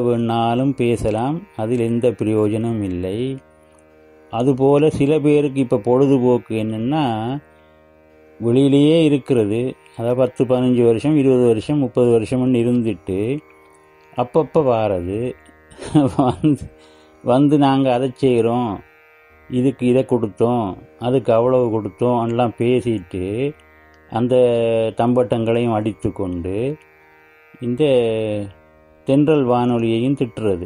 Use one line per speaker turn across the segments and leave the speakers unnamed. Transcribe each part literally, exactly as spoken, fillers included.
வேணாலும் பேசலாம், அதில் எந்த பிரயோஜனமும் இல்லை. அதுபோல் சில பேருக்கு இப்போ பொழுதுபோக்கு என்னென்னா, வெளியிலேயே இருக்கிறது, அதை பத்து பதினஞ்சு வருஷம் இருபது வருஷம் முப்பது வருஷம்னு இருந்துட்டு அப்பப்போ வாரது வந்து வந்து நாங்கள் அதை செய்கிறோம், இதுக்கு இதை கொடுத்தோம், அதுக்கு அவ்வளவு கொடுத்தோம் எல்லாம் பேசிட்டு அந்த தம்பட்டங்களையும் அடித்து கொண்டு இந்த தென்றல் வானொலியையும் திட்டுறது.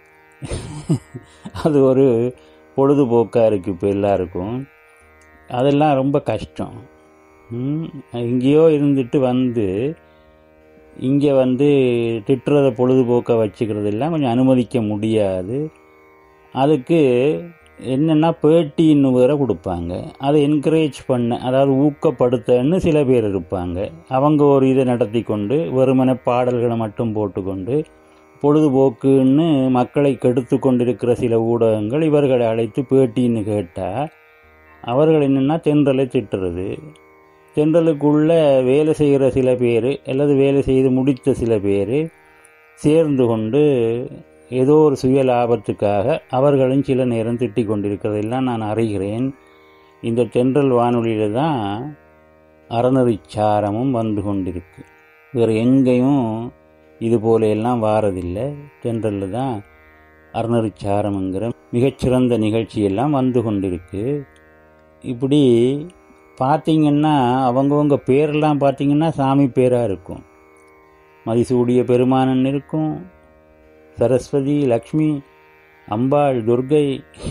அது ஒரு பொழுதுபோக்காக இருக்குது இப்போ எல்லாருக்கும். அதெல்லாம் ரொம்ப கஷ்டம். எங்கேயோ இருந்துட்டு வந்து இங்கே வந்து திட்டுறதை பொழுதுபோக்க வச்சுக்கிறதெல்லாம் கொஞ்சம் அனுமதிக்க முடியாது. அதுக்கு என்னென்னா பேட்டின்னு வேற கொடுப்பாங்க, அதை என்கரேஜ் பண்ண, அதாவது ஊக்கப்படுத்தன்னு சில பேர் இருப்பாங்க. அவங்க ஒரு இதை நடத்தி கொண்டு வெறுமன பாடல்களை மட்டும் போட்டுக்கொண்டு பொழுதுபோக்குன்னு மக்களை கெடுத்து கொண்டிருக்கிற சில ஊடகங்கள் இவர்களை அழைத்து பேட்டின்னு கேட்டால் அவர்கள் என்னென்னா தென்றலை திட்டுறது. தென்றலுக்குள்ளே வேலை செய்கிற சில பேர் அல்லது வேலை செய்து முடித்த சில பேர் சேர்ந்து கொண்டு ஏதோ ஒரு சுய லாபத்துக்காக அவர்களும் சில நேரம் திட்டி கொண்டிருக்கிறதெல்லாம் நான் அறிகிறேன். இந்த தென்றல் வானொலியில் தான் அறநெறிச்சாரமும் வந்து கொண்டிருக்கு. வேறு எங்கேயும் இது போல எல்லாம் வாரதில்லை. தென்றலில் தான் அறநெறிச்சாரம்ங்கிற மிகச்சிறந்த நிகழ்ச்சியெல்லாம் வந்து கொண்டிருக்கு. இப்படி பார்த்திங்கன்னா அவங்கவுங்க பேரெல்லாம் பார்த்திங்கன்னா சாமி பேராக இருக்கும். மதிசூடிய பெருமானன் இருக்கும், சரஸ்வதி, லக்ஷ்மி, அம்பாள், துர்கை,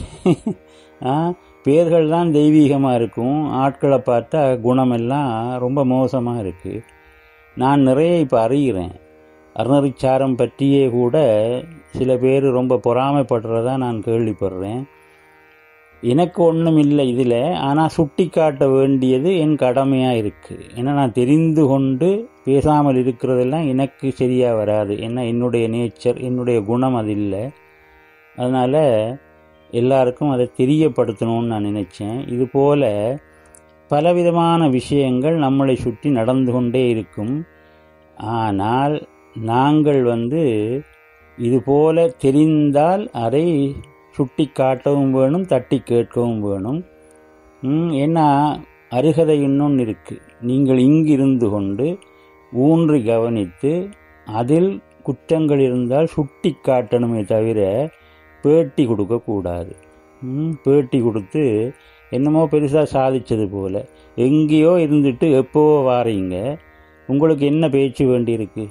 பேர்கள் தான் தெய்வீகமாக இருக்கும். ஆட்களை பார்த்தா குணமெல்லாம் ரொம்ப மோசமாக இருக்குது. நான் நிறைய இப்போ அறிகிறேன். அறநெறிச்சாரம் பற்றியே கூட சில பேர் ரொம்ப பொறாமைப்படுறதா நான் கேள்விப்படுறேன். எனக்கு ஒன்றும் இல்லை இதில், ஆனால் சுட்டி காட்ட வேண்டியது என் கடமையாக இருக்குது. ஏன்னா நான் தெரிந்து கொண்டு பேசாமல் இருக்கிறதெல்லாம் எனக்கு சரியாக வராது. ஏன்னா என்னுடைய நேச்சர், என்னுடைய குணம் அது இல்லை. அதனால் எல்லாருக்கும் அதை தெரியப்படுத்தணும்னு நான் நினச்சேன். இதுபோல் பலவிதமான விஷயங்கள் நம்மளை சுற்றி நடந்து கொண்டே இருக்கும். ஆனால் நாங்கள் வந்து இதுபோல தெரிந்தால் அதை சுட்டி காட்டவும் வேணும், தட்டி கேட்கவும் வேணும். ஏன்னா அருகதை இன்னொன்று இருக்குது. நீங்கள் இங்கிருந்து கொண்டு ஊன்றி கவனித்து அதில் குற்றங்கள் இருந்தால் சுட்டி காட்டணுமே தவிர பேட்டி கொடுக்கக்கூடாது. பேட்டி கொடுத்து என்னமோ பெருசாக சாதித்தது போல் எங்கேயோ இருந்துட்டு எப்போவோ வாரீங்க, உங்களுக்கு என்ன பேச்சு வேண்டியிருக்கு?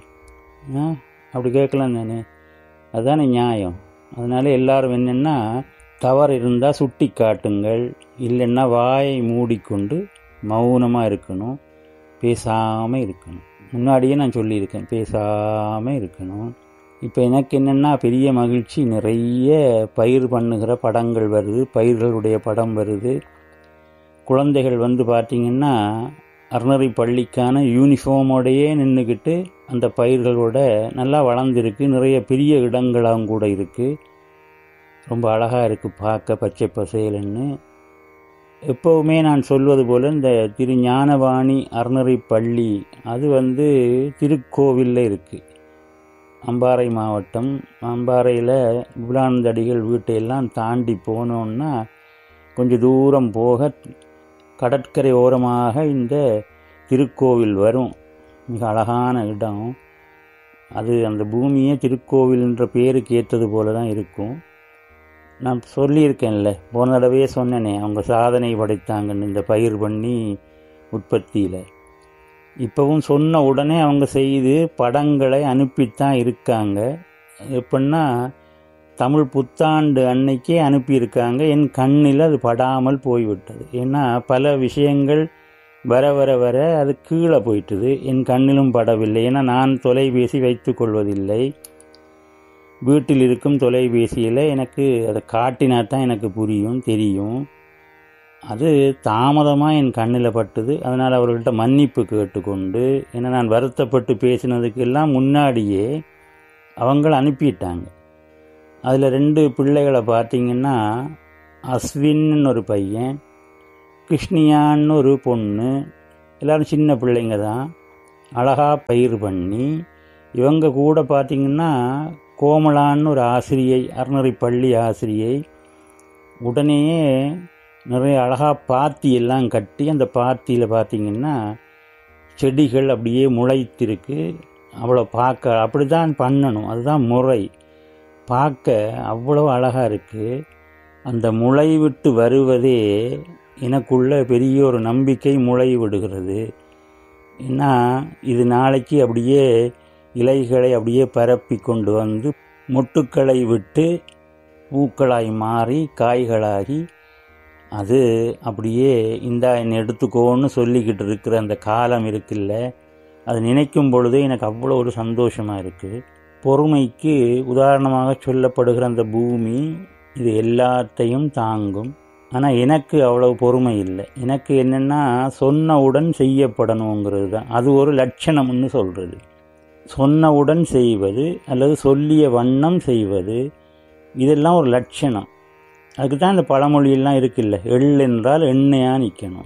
அப்படி கேட்கலாம் தானே, அதுதானே நியாயம். அதனால் எல்லாரும் என்னென்னா தவறு இருந்தால் சுட்டி காட்டுங்கள், இல்லைன்னா வாயை மூடிக்கொண்டு மௌனமாக இருக்கணும், பேசாமல் இருக்கணும். முன்னாடியே நான் சொல்லியிருக்கேன், பேசாமல் இருக்கணும். இப்போ எனக்கு என்னென்னா பெரிய மகிழ்ச்சி, நிறைய பயிர் பண்ணுகிற படங்கள் வருது, பயிர்களுடைய படம் வருது. குழந்தைகள் வந்து பார்த்திங்கன்னா அறநெறி பள்ளிக்கான யூனிஃபார்மோடையே நின்றுக்கிட்டு அந்த பயிர்களோட நல்லா வளர்ந்துருக்கு. நிறைய பெரிய இடங்களாகவும் கூட இருக்குது. ரொம்ப அழகாக இருக்குது பார்க்க, பச்சை பசேலுன்னு. எப்போவுமே நான் சொல்வது போல் இந்த திரு ஞானவாணி அறநெறி பள்ளி அது வந்து திருக்கோவிலில் இருக்குது, அம்பாறை மாவட்டம். அம்பாறையில் விபுலானந்தடிகள் வீட்டையெல்லாம் தாண்டி போனோன்னா கொஞ்சம் தூரம் போக கடற்கரை ஓரமாக இந்த திருக்கோவில் வரும். மிக அழகான இடம் அது. அந்த பூமியே திருக்கோவில்ன்ற பேருக்கு ஏற்றது போல தான் இருக்கும். நான் சொல்லியிருக்கேன்ல, போன தடவையே சொன்னேனே, அவங்க சாதனை படைத்தாங்கன்னு இந்த பயிர் பண்ணி உற்பத்தியில். இப்போவும் சொன்ன உடனே அவங்க செய்து படங்களை அனுப்பித்தான் இருக்காங்க. எப்படின்னா தமிழ் புத்தாண்டு அன்னைக்கே அனுப்பியிருக்காங்க. என் கண்ணில் அது படாமல் போய்விட்டது. ஏன்னா பல விஷயங்கள் வர வர வர அது கீழே போயிட்டுது, என் கண்ணிலும் படவில்லை. ஏன்னா நான் தொலைபேசி வைத்து கொள்வதில்லை. வீட்டில் இருக்கும் தொலைபேசியில் எனக்கு அதை காட்டினா தான் எனக்கு புரியும், தெரியும். அது தாமதமாக என் கண்ணில் பட்டுது. அதனால் அவர்கள்ட்ட மன்னிப்பு கேட்டுக்கொண்டு, ஏன்னா நான் வருத்தப்பட்டு பேசினதுக்கெல்லாம் முன்னாடியே அவங்கள அனுப்பிட்டாங்க. அதில் ரெண்டு பிள்ளைகளை பார்த்திங்கன்னா அஸ்வின்னு ஒரு பையன், கிருஷ்ணியான்னு ஒரு பொண்ணு, எல்லோரும் சின்ன பிள்ளைங்க தான். அழகாக பயிர் பண்ணி இவங்க கூட பார்த்திங்கன்னா கோமலான்னு ஒரு ஆசிரியை, அறநெறி பள்ளி ஆசிரியை, உடனேயே நிறைய அழகாக பாத்தி எல்லாம் கட்டி அந்த பாத்தியில் பார்த்திங்கன்னா செடிகள் அப்படியே முளைத்திருக்கு. அவ்வளோ பார்க்க அப்படி தான் பண்ணணும், அதுதான் முறை. பார்க்க அவ்வளோ அழகாக இருக்குது. அந்த முளை விட்டு வருவதே எனக்குள்ள பெரிய ஒரு நம்பிக்கை முளை விடுகிறது. ஏன்னா இது நாளைக்கு அப்படியே இலைகளை அப்படியே பரப்பி கொண்டு வந்து மொட்டுக்களை விட்டு பூக்களாய் மாறி காய்களாகி அது அப்படியே இந்தா என்னை எடுத்துக்கோன்னு சொல்லிக்கிட்டு இருக்கிற அந்த காலம் இருக்குல்ல, அது நினைக்கும் பொழுதே எனக்கு அவ்வளோ ஒரு சந்தோஷமாக இருக்குது. பொறுமைக்கு உதாரணமாக சொல்லப்படுகிற அந்த பூமி இது எல்லாத்தையும் தாங்கும். ஆனால் எனக்கு அவ்வளவு பொறுமை இல்லை. எனக்கு என்னென்னா சொன்னவுடன் செய்யப்படணுங்கிறது தான், அது ஒரு லட்சணம்னு சொல்கிறது. சொன்னவுடன் செய்வது அல்லது சொல்லிய வண்ணம் செய்வது, இதெல்லாம் ஒரு லட்சணம். அதுக்கு தான் இந்த பழமொழியெல்லாம் இருக்குல்ல, எள் என்றால் எண்ணெயாக நிற்கணும்.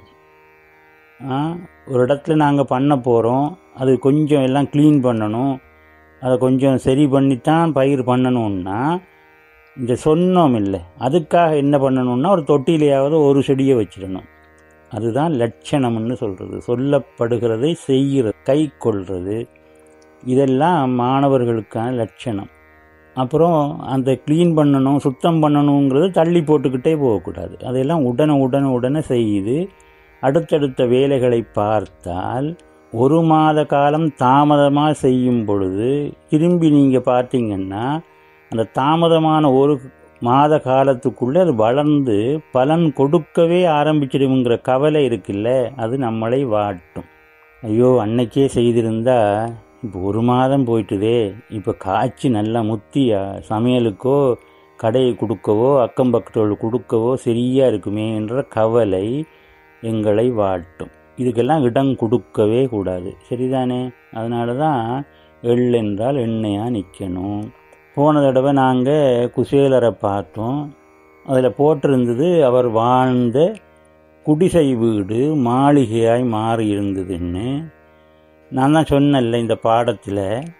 ஒரு இடத்துல நாங்கள் பண்ண போகிறோம், அது கொஞ்சம் எல்லாம் க்ளீன் பண்ணணும், அதை கொஞ்சம் சரி பண்ணித்தான் பயிர் பண்ணணும்னா இந்த சொன்னோம் இல்லை, அதுக்காக என்ன பண்ணணும்னா ஒரு தொட்டிலையாவது ஒரு செடியை வச்சிடணும். அதுதான் லட்சணம்னு சொல்கிறது. சொல்லப்படுகிறதை செய்கிறது, கை கொள்வது, இதெல்லாம் மாணவர்களுக்கான லட்சணம். அப்புறம் அந்த க்ளீன் பண்ணணும், சுத்தம் பண்ணணுங்கிறது தள்ளி போட்டுக்கிட்டே போகக்கூடாது. அதையெல்லாம் உடனே உடனே உடனே செய்து அடுத்தடுத்த வேலைகளை பார்த்தால் ஒரு மாத காலம் தாமதமாக செய்யும் பொழுது திரும்பி நீங்கள் பார்த்தீங்கன்னா அந்த தாமதமான ஒரு மாத காலத்துக்குள்ளே அது வளர்ந்து பலன் கொடுக்கவே ஆரம்பிச்சிடுங்கிற கவலை இருக்குல்ல, அது நம்மளை வாட்டும். ஐயோ அன்னைக்கே செய்திருந்தா இப்போ ஒரு மாதம் போயிட்டுதே, இப்போ காய்ச்சி நல்லா முத்தி சமையலுக்கோ கடையை கொடுக்கவோ அக்கம் பக்கத்தோடு கொடுக்கவோ சரியாக இருக்குமே என்ற கவலை எங்களை வாட்டும். இதுக்கெல்லாம் இடம் கொடுக்கவே கூடாது, சரிதானே? அதனால தான் எள் என்றால் எண்ணெயாக நிற்கணும். போன தடவை நாங்கள் குசேலரை பார்த்தோம். அதில் போட்டிருந்தது அவர் வாழ்ந்த குடிசை வீடு மாளிகையாய் மாறி இருந்ததுன்னு. நான் தான் சொன்னேன்ல இந்த பாடத்தில்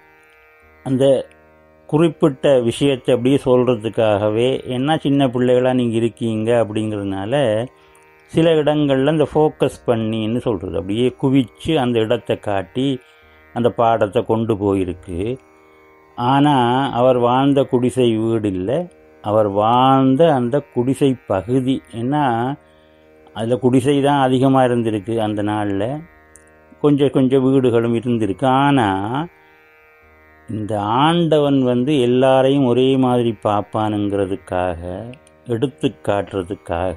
அந்த குறிப்பிட்ட விஷயத்தை அப்படியே சொல்கிறதுக்காகவே, என்ன சின்ன பிள்ளைகளாக நீங்கள் இருக்கீங்க அப்படிங்கிறதுனால சில இடங்களில் அந்த ஃபோக்கஸ் பண்ணின்னு சொல்கிறது, அப்படியே குவிச்சு அந்த இடத்தை காட்டி அந்த பாடத்தை கொண்டு போயிருக்கு. ஆனால் அவர் வாழ்ந்த குடிசை வீடு இல்லை, அவர் வாழ்ந்த அந்த குடிசை பகுதி. ஏன்னா அதில் குடிசை தான் அதிகமாக இருந்திருக்கு அந்த நாளில், கொஞ்சம் கொஞ்சம் வீடுகளும் இருந்திருக்கு. ஆனால் இந்த ஆண்டவன் வந்து எல்லாரையும் ஒரே மாதிரி பார்ப்பானுங்கிறதுக்காக, எடுத்து காட்டுறதுக்காக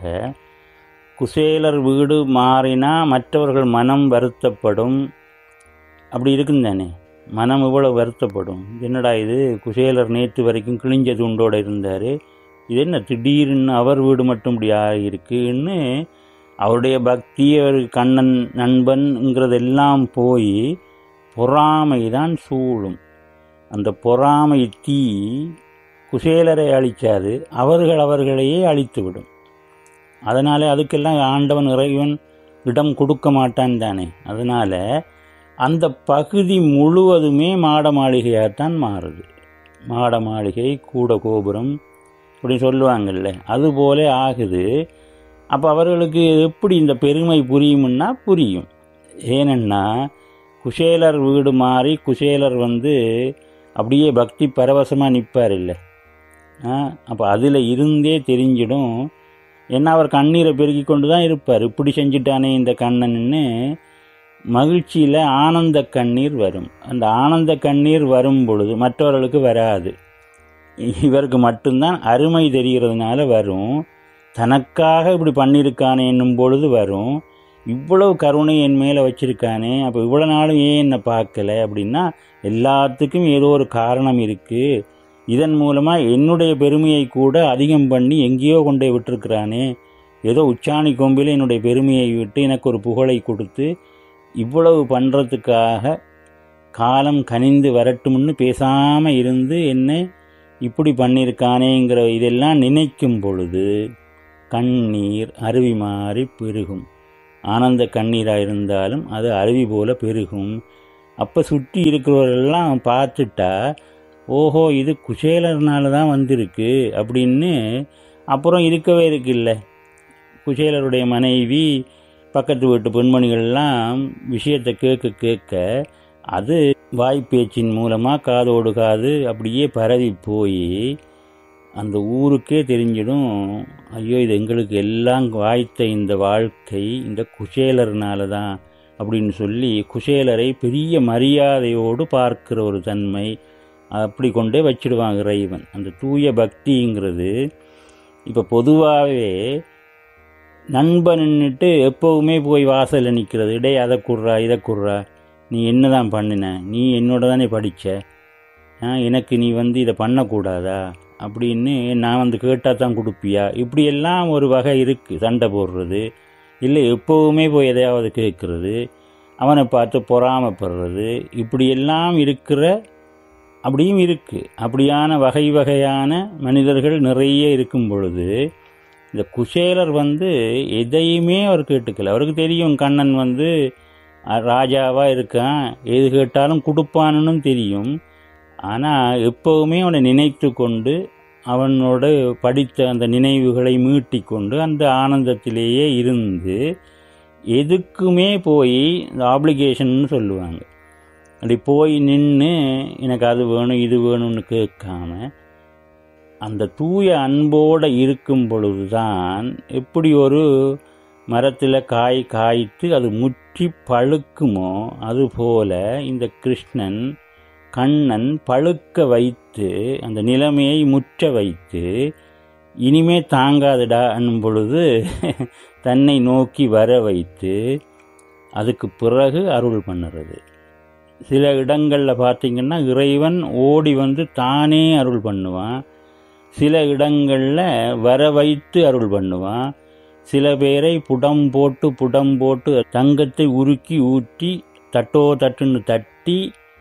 குசேலர் வீடு மாறினா மற்றவர்கள் மனம் வருத்தப்படும், அப்படி இருக்குன்னு தானே. மனம் இவ்வளோ வருத்தப்படும், என்னடா இது குசேலர் நேற்று வரைக்கும் கிழிஞ்ச துண்டோடு இருந்தார், இது என்ன திடீர்னு அவர் வீடு மட்டும் இப்படி ஆகியிருக்குன்னு அவருடைய பக்தி, அவர் கண்ணன் நண்பன்ங்கிறதெல்லாம் போய் பொறாமை தான் சூழும். அந்த பொறாமை தீ குசேலரை அழிக்காது, அவர்கள் அவர்களையே அழித்து விடும். அதனால் அதுக்கெல்லாம் ஆண்டவன் இறைவன் இடம் கொடுக்க மாட்டான் தானே. அதனால் அந்த பகுதி முழுவதுமே மாட மாளிகையாகத்தான் மாறுது. மாட மாளிகை கூட கோபுரம் அப்படின்னு சொல்லுவாங்கல்ல, அதுபோல ஆகுது. அப்போ அவர்களுக்கு எப்படி இந்த பெருமை புரியும்னா புரியும். ஏனென்னா குசேலர் வீடு மாறி குசேலர் வந்து அப்படியே பக்தி பரவசமாக நிற்பார் இல்லை. அப்போ அதில் இருந்தே தெரிஞ்சிடும். ஏன்னா அவர் கண்ணீரை பெருக்கி கொண்டு தான் இருப்பார், இப்படி செஞ்சுட்டானே இந்த கண்ணன்னு மகிழ்ச்சியில் ஆனந்த கண்ணீர் வரும். அந்த ஆனந்த கண்ணீர் வரும் பொழுது மற்றவர்களுக்கு வராது, இவருக்கு மட்டும்தான் அருமை தெரிகிறதுனால வரும். தனக்காக இப்படி பண்ணியிருக்கானே என்னும் பொழுது வரும். இவ்வளவு கருணை என் மேலே வச்சுருக்கானே, அப்போ இவ்வளோ நாளும் ஏன் என்னை பார்க்கல அப்படின்னா எல்லாத்துக்கும் ஏதோ ஒரு காரணம் இருக்குது. இதன் மூலமாக என்னுடைய பெருமையை கூட அதிகம் பண்ணி எங்கேயோ கொண்டே விட்டுருக்கிறானே, ஏதோ உச்சாணி கொம்பில் என்னுடைய பெருமையை விட்டு எனக்கு ஒரு புகழை கொடுத்து இவ்வளவு பண்ணுறதுக்காக காலம் கனிந்து வரட்டும்னு பேசாமல் இருந்து என்ன இப்படி பண்ணியிருக்கானேங்கிற இதெல்லாம் நினைக்கும் பொழுது கண்ணீர் அருவி மாறி பெருகும். ஆனந்த கண்ணீராக இருந்தாலும் அது அருவி போல பெருகும். அப்போ சுற்றி இருக்கிறவர்களெல்லாம் பார்த்துட்டா ஓஹோ இது குசேலர்னால தான் வந்திருக்கு அப்படின்னு அப்புறம் இருக்கவே இருக்குல்ல. குசேலருடைய மனைவி பக்கத்து வீட்டு பெண்மணிகள்லாம் விஷயத்தை கேட்க கேட்க அது வாய்ப்பேச்சின் மூலமாக காதோடு காது அப்படியே பரவி போய் அந்த ஊருக்கே தெரிஞ்சிடும், ஐயோ இது எங்களுக்கு எல்லாம் வாய்த்த இந்த வாழ்க்கை இந்த குசேலர்னால தான் அப்படின்னு சொல்லி குசேலரை பெரிய மரியாதையோடு பார்க்கிற ஒரு தன்மை அப்படி கொண்டே வச்சிடுவாங்க இறைவன். அந்த தூய பக்திங்கிறது இப்போ பொதுவாகவே நண்பன்னுட்டு எப்போவுமே போய் வாசலில் நிற்கிறது, இடே அதை குர்றா இதை குர்றா, நீ என்ன தான் பண்ணின, நீ என்னோட தானே படித்த, எனக்கு நீ வந்து இதை பண்ணக்கூடாதா அப்படின்னு நான் வந்து கேட்டால் தான் கொடுப்பியா, இப்படியெல்லாம் ஒரு வகை இருக்குது. சண்டை போடுறது இல்லை, எப்போவுமே போய் எதையாவது கேட்குறது, அவனை பார்த்து பொறாமப்படுறது, இப்படியெல்லாம் இருக்கிற அப்படியும் இருக்குது. அப்படியான வகை வகையான மனிதர்கள் நிறைய இருக்கும் பொழுது இந்த குசேலர் வந்து எதையுமே அவர் கேட்டுக்கல. அவருக்கு தெரியும் கண்ணன் வந்து ராஜாவாக இருக்கான், எது கேட்டாலும் கொடுப்பான்னு தெரியும். ஆனால் எப்போவுமே அவனை நினைத்து கொண்டு அவனோட படித்த அந்த நினைவுகளை மீட்டி கொண்டு அந்த ஆனந்தத்திலேயே இருந்து எதுக்குமே போய் இந்த ஆப்ளிகேஷன்னு சொல்லுவாங்க, அப்படி போய் நின்று எனக்கு அது வேணும் இது வேணும்னு கேட்காம அந்த தூய அன்போடு இருக்கும் பொழுதுதான் எப்படி ஒரு மரத்தில் காய் காய்த்து அது முற்றி பழுக்குமோ அதுபோல இந்த கிருஷ்ணன் கண்ணன் பழுக்க வைத்து அந்த நிலைமையை முற்ற வைத்து இனிமே தாங்காதுடா என்னும் பொழுது தன்னை நோக்கி வர வைத்து அதுக்கு பிறகு அருள் பண்ணுறது. சில இடங்களில் பார்த்திங்கன்னா இறைவன் ஓடி வந்து தானே அருள் பண்ணுவான், சில இடங்களில் வர வைத்து அருள் பண்ணுவான், சில பேரை புடம் போட்டு புடம் போட்டு தங்கத்தை உருக்கி ஊற்றி தட்டோ தட்டுன்னு தட்டி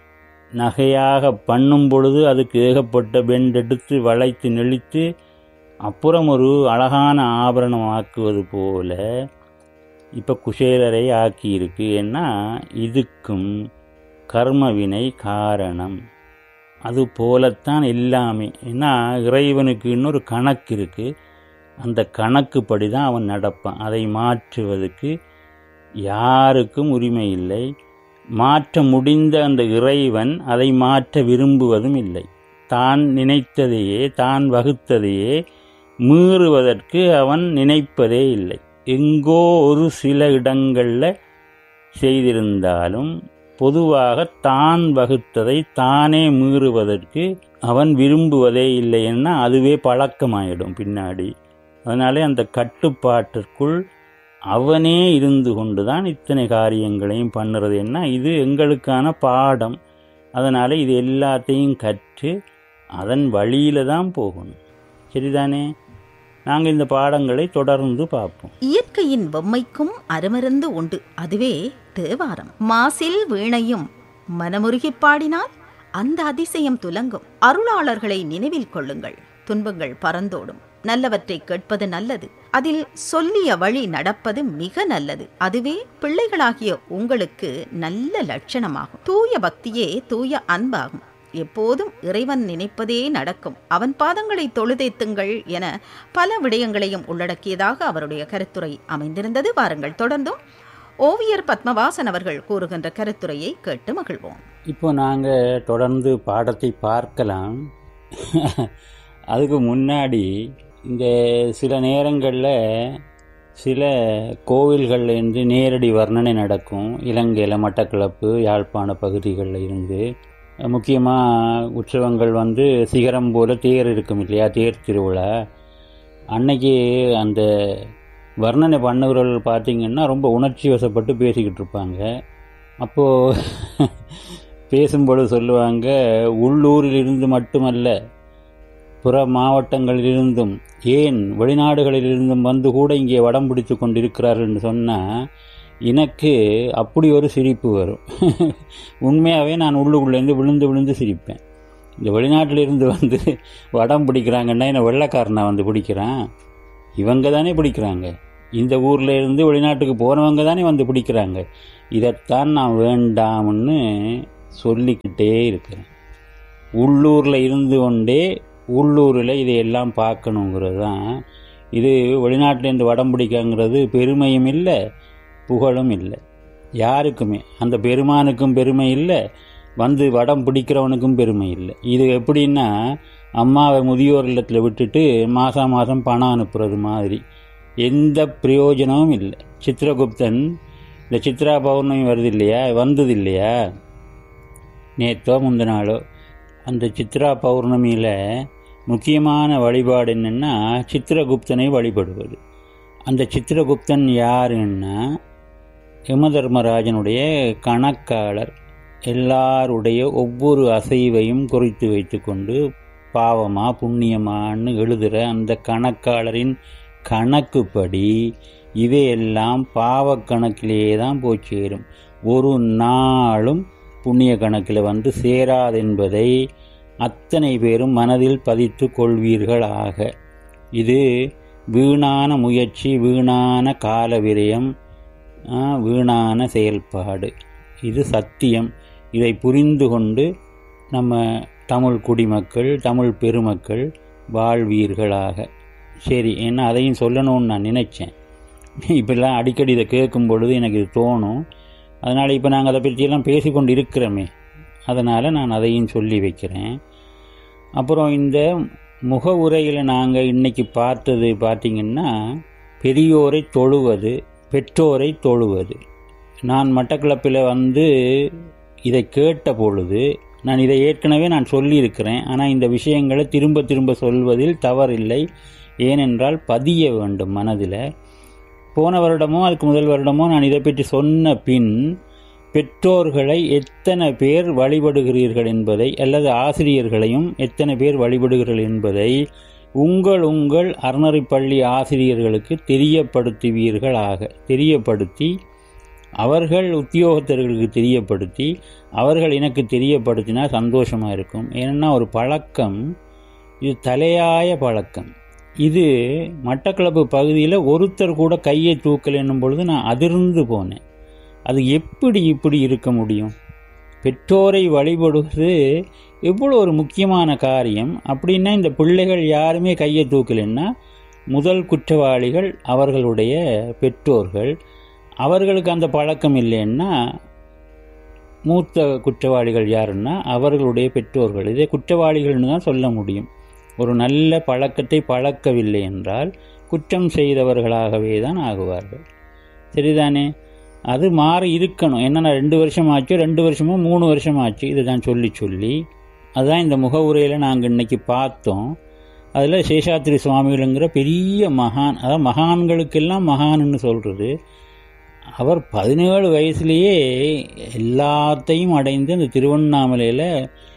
நகையாக பண்ணும் பொழுது அதுக்கு ஏகப்பட்ட பெண்டெடுத்து வளைத்து நெளித்து அப்புறம் ஒரு அழகான ஆபரணம் ஆக்குவது போல இப்போ குசேலரை ஆக்கியிருக்கு. ஏன்னா இதுக்கும் கர்மவினை காரணம். அது போலத்தான் எல்லாமே. ஏன்னா இறைவனுக்கு இன்னொரு கணக்கு இருக்குது, அந்த கணக்குப்படி தான் அவன் நடப்பான். அதை மாற்றுவதற்கு யாருக்கும் உரிமை இல்லை. மாற்ற முடிந்த அந்த இறைவன் அதை மாற்ற விரும்புவதும் இல்லை. தான் நினைத்ததையே தான் வகுத்ததையே மீறுவதற்கு அவன் நினைப்பதே இல்லை. எங்கோ ஒரு சில இடங்களில் செய்திருந்தாலும் பொதுவாக தான் வகுத்ததை தானே மீறுவதற்கு அவன் விரும்புவதே இல்லை. என்ன அதுவே பழக்கமாயிடும் பின்னாடி. அதனாலே அந்த கட்டுப்பாட்டிற்குள் அவனே இருந்து கொண்டு தான் இத்தனை காரியங்களையும் பண்ணுறது. என்ன இது எங்களுக்கான பாடம். அதனால் இது எல்லாத்தையும் கற்று அதன் வழியில் தான் போகணும். சரிதானே? நாங்கள் இந்த பாடங்களை தொடர்ந்து பார்ப்போம்.
இயற்கையின் பொம்மைக்கும் அருமருந்து உண்டு, அதுவே தேவாரம். மாசில் வீணையும் மனமுருகி பாடினால் அந்த அதிசயம் துலங்கும். அருளாளர்களை நினைவில் கொள்ளுங்கள், துன்பங்கள் பறந்தோடும். நல்லவற்றை கேட்பது நல்லது, அதில் சொல்லிய வழி நடப்பது மிக நல்லது. அதுவே பிள்ளைகளாகிய உங்களுக்கு நல்ல லட்சணமாகும். தூய பக்தியே தூய அன்பாகும். எப்போதும் இறைவன் நினைப்பதே நடக்கும். அவன் பாதங்களை தொழுதேத்துங்கள் என பல விடயங்களையும் உள்ளடக்கியதாக அவருடைய கருத்துரை அமைந்திருந்தது. வாருங்கள் தொடர்ந்தும் ஓவியர் பத்மவாசன் அவர்கள் கூறுகின்ற கருத்துரையை கேட்டு மகிழ்வோம்.
இப்போ நாங்கள் தொடர்ந்து பாடத்தை பார்க்கலாம். அதுக்கு முன்னாடி இந்த சில நேரங்களில் சில கோவில்கள்லேருந்து நேரடி வர்ணனை நடக்கும். இலங்கையில் மட்டக்களப்பு யாழ்ப்பாண பகுதிகளில் இருந்து முக்கியமாக உற்சவங்கள் வந்து சிகரம் போல் தேர் இருக்கும் இல்லையா, தேர் திருவிழா அன்னைக்கு அந்த வர்ணனை பண்ணவர்கள் பார்த்திங்கன்னா ரொம்ப உணர்ச்சி வசப்பட்டு பேசிக்கிட்டு இருப்பாங்க. அப்போது பேசும்பொழுது சொல்லுவாங்க, உள்ளூரிலிருந்து மட்டுமல்ல புற மாவட்டங்களிலிருந்தும் ஏன் வெளிநாடுகளிலிருந்தும் வந்து கூட இங்கே வடம் பிடித்து கொண்டிருக்கிறார்கள்னு சொன்னால் எனக்கு அப்படி ஒரு சிரிப்பு வரும். உண்மையாகவே நான் உள்ளுக்குள்ளேருந்து விழுந்து விழுந்து சிரிப்பேன். இந்த வெளிநாட்டிலிருந்து வந்து வடம் பிடிக்கிறாங்கன்னா என்ன வெள்ளைக்காரனா வந்து பிடிக்கிறான்? இவங்க தானே பிடிக்கிறாங்க. இந்த ஊரில் இருந்து வெளிநாட்டுக்கு போனவங்க தானே வந்து பிடிக்கிறாங்க. இதைத்தான் நான் வேண்டாம்னு சொல்லிக்கிட்டே இருக்கிறேன். உள்ளூரில் இருந்து கொண்டே உள்ளூரில் இதையெல்லாம் பார்க்கணுங்கிறது தான். இது வெளிநாட்டிலேருந்து வடம் பிடிக்கங்கிறது பெருமையும் இல்லை, புகழும் இல்லை யாருக்குமே. அந்த பெருமானுக்கும் பெருமை இல்லை, வந்து வடம் பிடிக்கிறவனுக்கும் பெருமை இல்லை. இது எப்படின்னா, அம்மாவை முதியோர் இல்லத்தில் விட்டுட்டு மாதம் மாதம் பணம் அனுப்புறது மாதிரி, எந்த பிரயோஜனமும் இல்லை. சித்திரகுப்தன், இந்த சித்ரா பௌர்ணமி வருது இல்லையா, வந்தது இல்லையா நேற்றோ முந்த நாளோ, அந்த சித்ரா பௌர்ணமியில் முக்கியமான வழிபாடு என்னென்னா சித்திரகுப்தனை வழிபடுவது. அந்த சித்திரகுப்தன் யாருன்னா யமதர்மராஜனுடைய கணக்காளர். எல்லாருடைய ஒவ்வொரு அசைவையும் குறித்து வைத்து கொண்டு பாவமா புண்ணியமான்னு எழுதுகிற அந்த கணக்காளரின் கணக்குப்படி இவையெல்லாம் பாவக்கணக்கிலேயே தான் போய் சேரும். ஒரு நாளும் புண்ணிய கணக்கில் வந்து சேராதென்பதை அத்தனை பேரும் மனதில் பதித்து கொள்வீர்களாக. இது வீணான முயற்சி, வீணான கால விரயம், வீணான செயல்பாடு. இது சத்தியம். இதை புரிந்து கொண்டு நம்ம தமிழ் குடிமக்கள், தமிழ் பெருமக்கள் வாழ்வீர்களாக. சரி, ஏன்னா அதையும் சொல்லணும்னு நான் நினைச்சேன். இப்பெல்லாம் அடிக்கடி இதை கேட்கும் பொழுது எனக்கு இது தோணும். அதனால் இப்போ நாங்கள் அதை பற்றியெல்லாம் பேசிக்கொண்டு இருக்கிறோமே, அதனால் நான் அதையும் சொல்லி வைக்கிறேன். அப்புறம் இந்த முக உரையில் நாங்கள் இன்றைக்கி பார்த்தது பார்த்திங்கன்னா, பெரியோரை தொழுவது, பெற்றோரை தொழுவது. நான் மட்டக்களப்பில் வந்து இதை கேட்ட பொழுது, நான் இதை ஏற்கனவே நான் சொல்லியிருக்கிறேன், ஆனால் இந்த விஷயங்களை திரும்ப திரும்ப சொல்வதில் தவறில்லை. ஏனென்றால் பதிய வேண்டும் மனதில். போன வருடமோ அதுக்கு முதல் வருடமோ நான் இதை பற்றி சொன்ன பின், பெற்றோர்களை எத்தனை பேர் வழிபடுகிறீர்கள் என்பதை, அல்லது ஆசிரியர்களையும் எத்தனை பேர் வழிபடுகிறீர்கள் என்பதை உங்கள் உங்கள் அறநெறிப்பள்ளி ஆசிரியர்களுக்கு தெரியப்படுத்துவீர்களாக. தெரியப்படுத்தி அவர்கள் உத்தியோகத்தர்களுக்கு தெரியப்படுத்தி அவர்கள் எனக்கு தெரியப்படுத்தினா சந்தோஷமாக இருக்கும். ஏன்னா ஒரு பழக்கம், இது தலையாய பழக்கம். இது மட்டக்களப்பு பகுதியில் ஒருத்தர் கூட கையை தூக்கல் என்னும் பொழுது நான் அதிர்ந்து போனேன். அது எப்படி இப்படி இருக்க முடியும்? பெற்றோரை வழிபடுவது எவ்வளோ ஒரு முக்கியமான காரியம். அப்படின்னா இந்த பிள்ளைகள் யாருமே கையை தூக்கலைன்னா முதல் குற்றவாளிகள் அவர்களுடைய பெற்றோர்கள். அவர்களுக்கு அந்த பழக்கம் இல்லைன்னா மூத்த குற்றவாளிகள் யாருன்னா அவர்களுடைய பெற்றோர்கள். இதே குற்றவாளிகள்னு தான் சொல்ல முடியும். ஒரு நல்ல பழக்கத்தை பழக்கவில்லை என்றால் குற்றம் செய்தவர்களாகவே தான் ஆகுவார்கள். சரிதானே? அது மாறி இருக்கணும். என்னென்னா ரெண்டு வருஷம் ஆச்சு, ரெண்டு வருஷமோ மூணு வருஷம் ஆச்சு, இதை தான் சொல்லி சொல்லி அதுதான் இந்த முகவுரையில் நாங்கள் இன்றைக்கி பார்த்தோம். அதில் சேஷாத்திரி சுவாமிகளுங்கிற பெரிய மகான், அதாவது மகான்களுக்கெல்லாம் மகான்னு சொல்கிறது, அவர் பதினேழு வயசுலேயே எல்லாத்தையும் அடைந்து அந்த திருவண்ணாமலையில்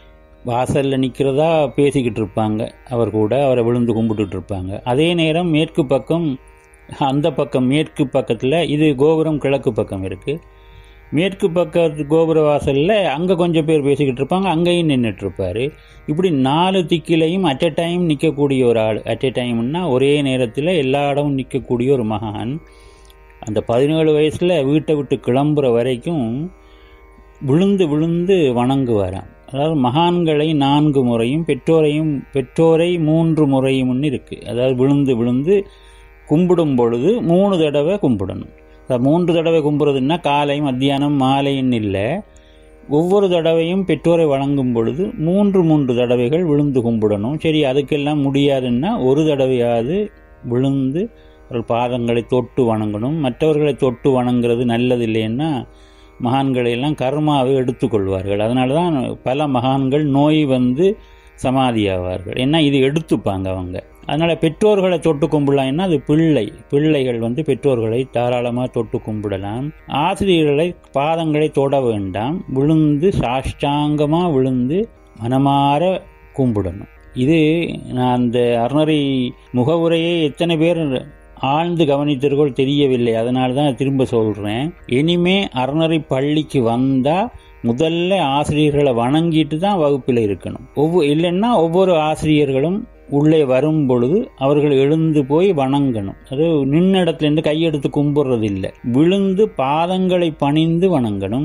வாசலில் நிற்கிறதா பேசிக்கிட்டு இருப்பாங்க. அவர் கூட அவரை விழுந்து கும்பிட்டுட்டு இருப்பாங்க. அதே நேரம் மேற்கு பக்கம், அந்த பக்கம் மேற்கு பக்கத்தில், இது கோபுரம் கிழக்கு பக்கம் இருக்குது, மேற்கு பக்கத்து கோபுர வாசலில் அங்கே கொஞ்சம் பேர் பேசிக்கிட்டு இருப்பாங்க, அங்கேயும் நின்றுட்டுருப்பார். இப்படி நாலு திக்கிலையும் அட் எ டைம் நிற்கக்கூடிய ஒரு ஆள். அட் எ டைம்னா ஒரே நேரத்தில் எல்லா இடமும் நிற்கக்கூடிய ஒரு மகான். அந்த பதினேழு வயசில் வீட்டை விட்டு கிளம்புற வரைக்கும் விழுந்து விழுந்து வணங்குவாராம். அதாவது மகான்களை நான்கு முறையும் பெற்றோரையும் பெற்றோரை மூன்று முறையும்னு இருக்குது. அதாவது விழுந்து விழுந்து கும்பிடும் பொழுது மூணு தடவை கும்பிடணும். அதாவது மூன்று தடவை கும்பிட்றதுன்னா காலை மத்தியானம் மாலைன்னு இல்லை, ஒவ்வொரு தடவையும் பெற்றோரை வணங்கும் பொழுது மூன்று மூன்று தடவைகள் விழுந்து கும்பிடணும். சரி, அதுக்கெல்லாம் முடியாதுன்னா ஒரு தடவையாவது விழுந்து அவர்கள் பாதங்களை தொட்டு வணங்கணும். மற்றவர்களை தொட்டு வணங்குறது நல்லது இல்லைன்னா மகான்களையெல்லாம் கர்மாவை எடுத்துக்கொள்வார்கள். அதனால தான் பல மகான்கள் நோய் வந்து சமாதியாவார்கள். ஏன்னா இது எடுத்துப்பாங்க அவங்க. அதனால் பெற்றோர்களை தொட்டு கும்பிடலாம்னா அது பிள்ளை பிள்ளைகள் வந்து பெற்றோர்களை தாராளமாக தொட்டு கும்பிடலாம். ஆசிரியர்களை பாதங்களை தொட வேண்டாம், விழுந்து சாஷ்டாங்கமாக விழுந்து மனமாற கும்பிடணும். இது நான் அந்த அறநெறி முகவுரையை எத்தனை பேர் ஆழ்ந்து கவனித்தவர்கள் தெரியவில்லை. அதனால தான் திரும்ப சொல்கிறேன். இனிமே அறநெறி பள்ளிக்கு வந்தால் முதல்ல ஆசிரியர்களை வணங்கிட்டு தான் வகுப்பில் இருக்கணும். ஒவ்வொரு இல்லைன்னா ஒவ்வொரு ஆசிரியர்களும் உள்ளே வரும் பொழுது அவர்கள் எழுந்து போய் வணங்கணும். அது நின்ன இடத்துலேருந்து கையெடுத்து கும்பிட்றது இல்லை, விழுந்து பாதங்களை பணிந்து வணங்கணும்.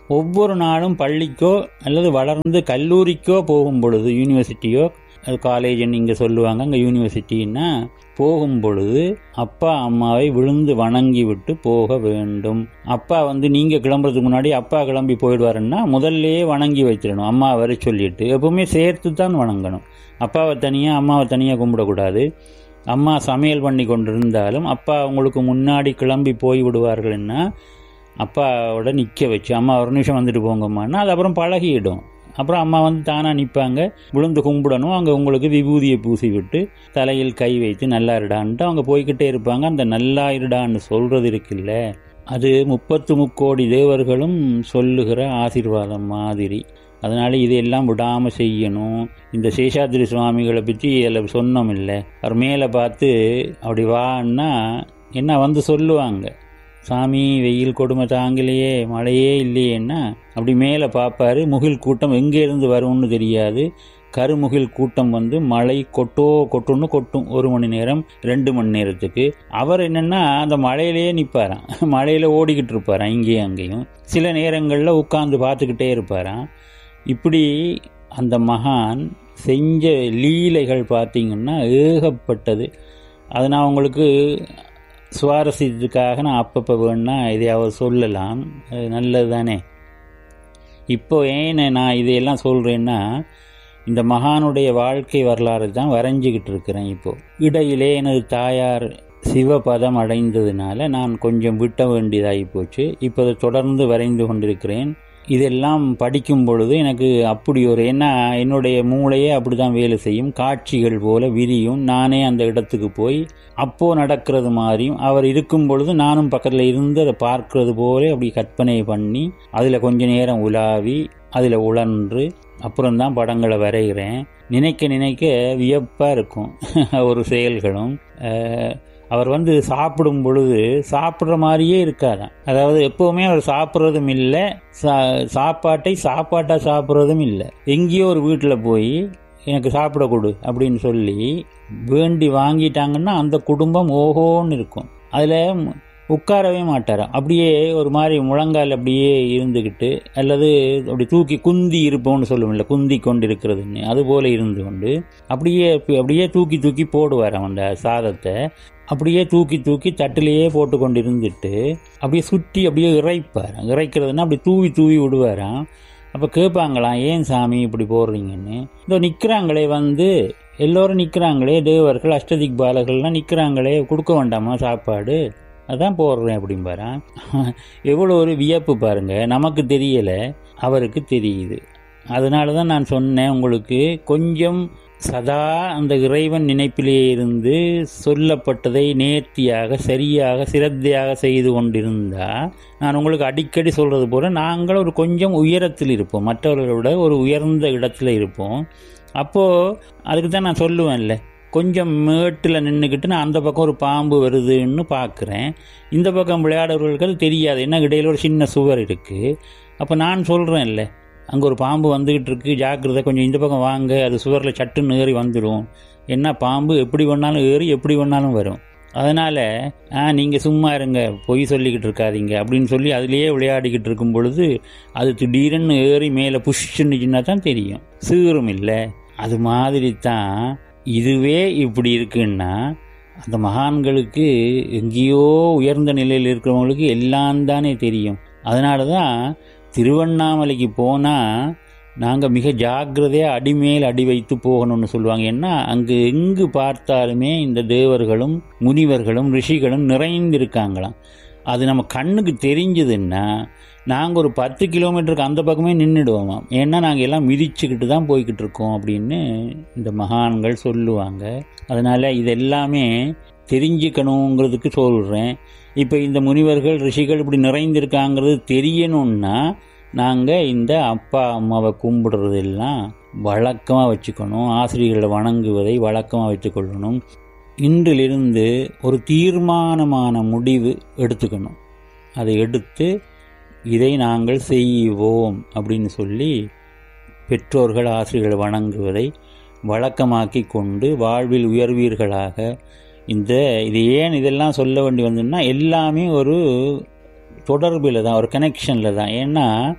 ஒவ்வொரு நாளும் பள்ளிக்கோ அல்லது வளர்ந்து கல்லூரிக்கோ போகும் பொழுது, யூனிவர்சிட்டியோ அது காலேஜ்னு இங்கே சொல்லுவாங்க, அங்கே யூனிவர்சிட்டின்னா போகும் பொழுது அப்பா அம்மாவை விழுந்து வணங்கி விட்டு போக வேண்டும். அப்பா வந்து நீங்கள் கிளம்புறதுக்கு முன்னாடி அப்பா கிளம்பி போயிடுவாருன்னா முதல்லையே வணங்கி வச்சிடணும். அம்மா வர சொல்லிட்டு எப்பவுமே சேர்த்து தான் வணங்கணும். அப்பாவை தனியாக அம்மாவை தனியாக கும்பிடக்கூடாது. அம்மா சமையல் பண்ணி கொண்டிருந்தாலும் அப்பா அவங்களுக்கு முன்னாடி கிளம்பி போய் விடுவார்கள்னா அப்பாவோட நிற்க வச்சு, அம்மா ஒரு நிமிஷம் வந்துட்டு போங்கம்மான்னா அது அப்புறம் பழகிடும். அப்புறம் அம்மா வந்து தானாக நிற்பாங்க, விழுந்து கும்பிடணும். அங்கே உங்களுக்கு விபூதியை பூசி விட்டு தலையில் கை வைத்து நல்லா இருடான்ட்டு அவங்க போய்கிட்டே இருப்பாங்க. அந்த நல்லா இருடான்னு சொல்கிறது இருக்குல்ல, அது முப்பத்து முக்கோடி தேவர்களும் சொல்லுகிற ஆசீர்வாதம் மாதிரி. அதனால் இதையெல்லாம் விடாமல் செய்யணும். இந்த சேஷாத்ரி சுவாமிகளை பற்றி அதில் சொன்னோம் இல்லை, அவர் மேலே பார்த்து அப்படி வான்னா என்ன வந்து சொல்லுவாங்க, சாமி வெயில் கொடுமை தாங்கலையே, மழையே இல்லையேன்னா அப்படி மேலே பார்ப்பாரு. முகில் கூட்டம் எங்கேருந்து வரும்னு தெரியாது. கருமுகில் கூட்டம் வந்து மழை கொட்டோ கொட்டுன்னு கொட்டும் ஒரு மணி நேரம் ரெண்டு மணி நேரத்துக்கு. அவர் என்னென்னா அந்த மழையிலேயே நிற்பாராம், மழையில் ஓடிக்கிட்டு இருப்பாராம் இங்கேயும் அங்கேயும். சில நேரங்களில் உட்காந்து பார்த்துக்கிட்டே இருப்பாராம். இப்படி அந்த மகான் செஞ்ச லீலைகள் பார்த்திங்கன்னா ஏகப்பட்டது. அது நான் உங்களுக்கு சுவாரஸ்யத்துக்காக நான் அப்பப்போ வேணுன்னா இதையாவது சொல்லலாம், நல்லது தானே. இப்போ ஏன் நான் இதையெல்லாம் சொல்கிறேன்னா, இந்த மகானுடைய வாழ்க்கை வரலாறு தான் வரைஞ்சிக்கிட்டு இருக்கிறேன். இப்போது இடையிலே எனது தாயார் சிவபதம் அடைந்ததுனால நான் கொஞ்சம் விட்ட வேண்டியதாகி போச்சு. இப்போ அதை தொடர்ந்து வரைந்து கொண்டிருக்கிறேன். இதெல்லாம் படிக்கும் பொழுது எனக்கு அப்படி ஒரு, ஏன்னா என்னுடைய மூளையே அப்படி தான் வேலை செய்யும், காட்சிகள் போல விரியும். நானே அந்த இடத்துக்கு போய் அப்போது நடக்கிறது மாதிரியும், அவர் இருக்கும் பொழுது நானும் பக்கத்தில் இருந்து அதை பார்க்கறது போல அப்படி கற்பனை பண்ணி அதில் கொஞ்ச நேரம் உலாவி அதில் உழன்று அப்புறம்தான் படங்களை வரைகிறேன். நினைக்க நினைக்க வியப்பாக இருக்கும் ஒரு செயல்களும். அவர் வந்து சாப்பிடும் பொழுது சாப்பிட்ற மாதிரியே இருக்காதான். அதாவது எப்போவுமே அவர் சாப்பிட்றதும் இல்லை, சா சாப்பாட்டை சாப்பாட்டாக சாப்பிட்றதும் இல்லை. எங்கேயோ ஒரு வீட்டில் போய் எனக்கு சாப்பிட கொடு அப்படின்னு சொல்லி வேண்டி வாங்கிட்டாங்கன்னா அந்த குடும்பம் ஓஹோன்னு இருக்கும். அதில் உட்காரவே மாட்டாராம். அப்படியே ஒரு மாதிரி முழங்கால் அப்படியே இருந்துக்கிட்டு, அல்லது அப்படி தூக்கி குந்தி இருப்போம்னு சொல்லுவோம்ல, குந்தி கொண்டு இருக்கிறதுன்னு, அதுபோல் இருந்து கொண்டு அப்படியே அப்படியே தூக்கி தூக்கி போடுவாராம் அந்த சாதத்தை. அப்படியே தூக்கி தூக்கி தட்டிலேயே போட்டு கொண்டு இருந்துட்டு அப்படியே சுற்றி அப்படியே இறைப்பார். இறைக்கிறதுனா அப்படி தூவி தூவி விடுவாராம். அப்போ கேட்பாங்களாம், ஏன் சாமி இப்படி போடுறீங்கன்னு. இதோ நிற்கிறாங்களே வந்து எல்லோரும் நிற்கிறாங்களே, தேவர்கள் அஷ்டதிக் பாலகள்லாம் நிற்கிறாங்களே, கொடுக்க வேண்டாமா சாப்பாடு, அதான் போடுறேன் அப்படிம்பாரான். எவ்வளோ ஒரு வியப்பு பாருங்கள். நமக்கு தெரியலை, அவருக்கு தெரியுது. அதனால தான் நான் சொன்னேன் உங்களுக்கு, கொஞ்சம் சதா அந்த இறைவன் நினைப்பிலே இருந்து சொல்லப்பட்டதை நேர்த்தியாக சரியாக சிரத்தையாக செய்து கொண்டிருந்தால், நான் உங்களுக்கு அடிக்கடி சொல்கிறது போல் நாங்கள் ஒரு கொஞ்சம் உயரத்தில் இருப்போம், மற்றவர்களோட ஒரு உயர்ந்த இடத்துல இருப்போம். அப்போது அதுக்கு தான் நான் சொல்லுவேன்ல, கொஞ்சம் மேட்டில் நின்றுக்கிட்டு நான் அந்த பக்கம் ஒரு பாம்பு வருதுன்னு பார்க்குறேன், இந்த பக்கம் விளையாடுறவர்களுக்கு அது தெரியாது, என்ன இடையில ஒரு சின்ன சுவர் இருக்குது. அப்போ நான் சொல்கிறேன்ல, அங்கே ஒரு பாம்பு வந்துக்கிட்டு இருக்கு, ஜாக்கிரதை, கொஞ்சம் இந்த பக்கம் வாங்க, அது சுவரில் சட்டுன்னு ஏறி வந்துடும். என்ன பாம்பு எப்படி வேணாலும் ஏறி எப்படி வேணாலும் வரும். அதனால் ஆ நீங்கள் சும்மா இருங்க, பொய் சொல்லிக்கிட்டு இருக்காதீங்க அப்படின்னு சொல்லி அதிலேயே விளையாடிக்கிட்டு இருக்கும் பொழுது அது திடீர்னு ஏறி மேலே புஷ்ஷுன்னுச்சுன்னா தான் தெரியும், சீரும் இல்லை. அது மாதிரி தான் இதுவே இப்படி இருக்குன்னா, அந்த மகான்களுக்கு எங்கேயோ உயர்ந்த நிலையில் இருக்கிறவங்களுக்கு எல்லாம் தானே தெரியும். அதனால தான் திருவண்ணாமலைக்கு போனால் நாங்கள் மிக ஜாக்கிரதையாக அடிமேல் அடி வைத்து போகணும்னு சொல்லுவாங்க. ஏன்னா அங்கு எங்கு பார்த்தாலுமே இந்த தேவர்களும் முனிவர்களும் ரிஷிகளும் நிறைந்திருக்காங்களாம். அது நம்ம கண்ணுக்கு தெரிஞ்சதுன்னா நாங்கள் ஒரு பத்து கிலோமீட்டருக்கு அந்த பக்கமே நின்றுடுவோம். ஏன்னா நாங்கள் எல்லாம் மிதிச்சுக்கிட்டு தான் போய்கிட்டு இருக்கோம் அப்படின்னு இந்த மகான்கள் சொல்லுவாங்க. அதனால் இதெல்லாமே தெரிஞ்சுக்கணுங்கிறதுக்கு சொல்கிறேன். இப்போ இந்த முனிவர்கள் ரிஷிகள் இப்படி நிறைந்திருக்காங்கிறது தெரியணும்னா நாங்கள் இந்த அப்பா அம்மாவை கும்பிடுறதெல்லாம் வழக்கமாக வச்சுக்கணும், ஆசிரியர்களை வணங்குவதை வழக்கமாக வைத்துக்கொள்ளணும். இன்றிலிருந்து ஒரு தீர்மானமான முடிவு எடுத்துக்கணும். அதை எடுத்து இதை நாங்கள் செய்வோம் அப்படின்னு சொல்லி பெற்றோர்கள் ஆசிரியர்களை வணங்குவதை வழக்கமாக்கி கொண்டு வாழ்வில் உயர்வீர்களாக. இந்த இது ஏன் இதெல்லாம் சொல்ல வேண்டி வந்ததுன்னா எல்லாமே ஒரு தொடர்பில் தான், ஒரு கனெக்ஷனில் தான். ஏன்னா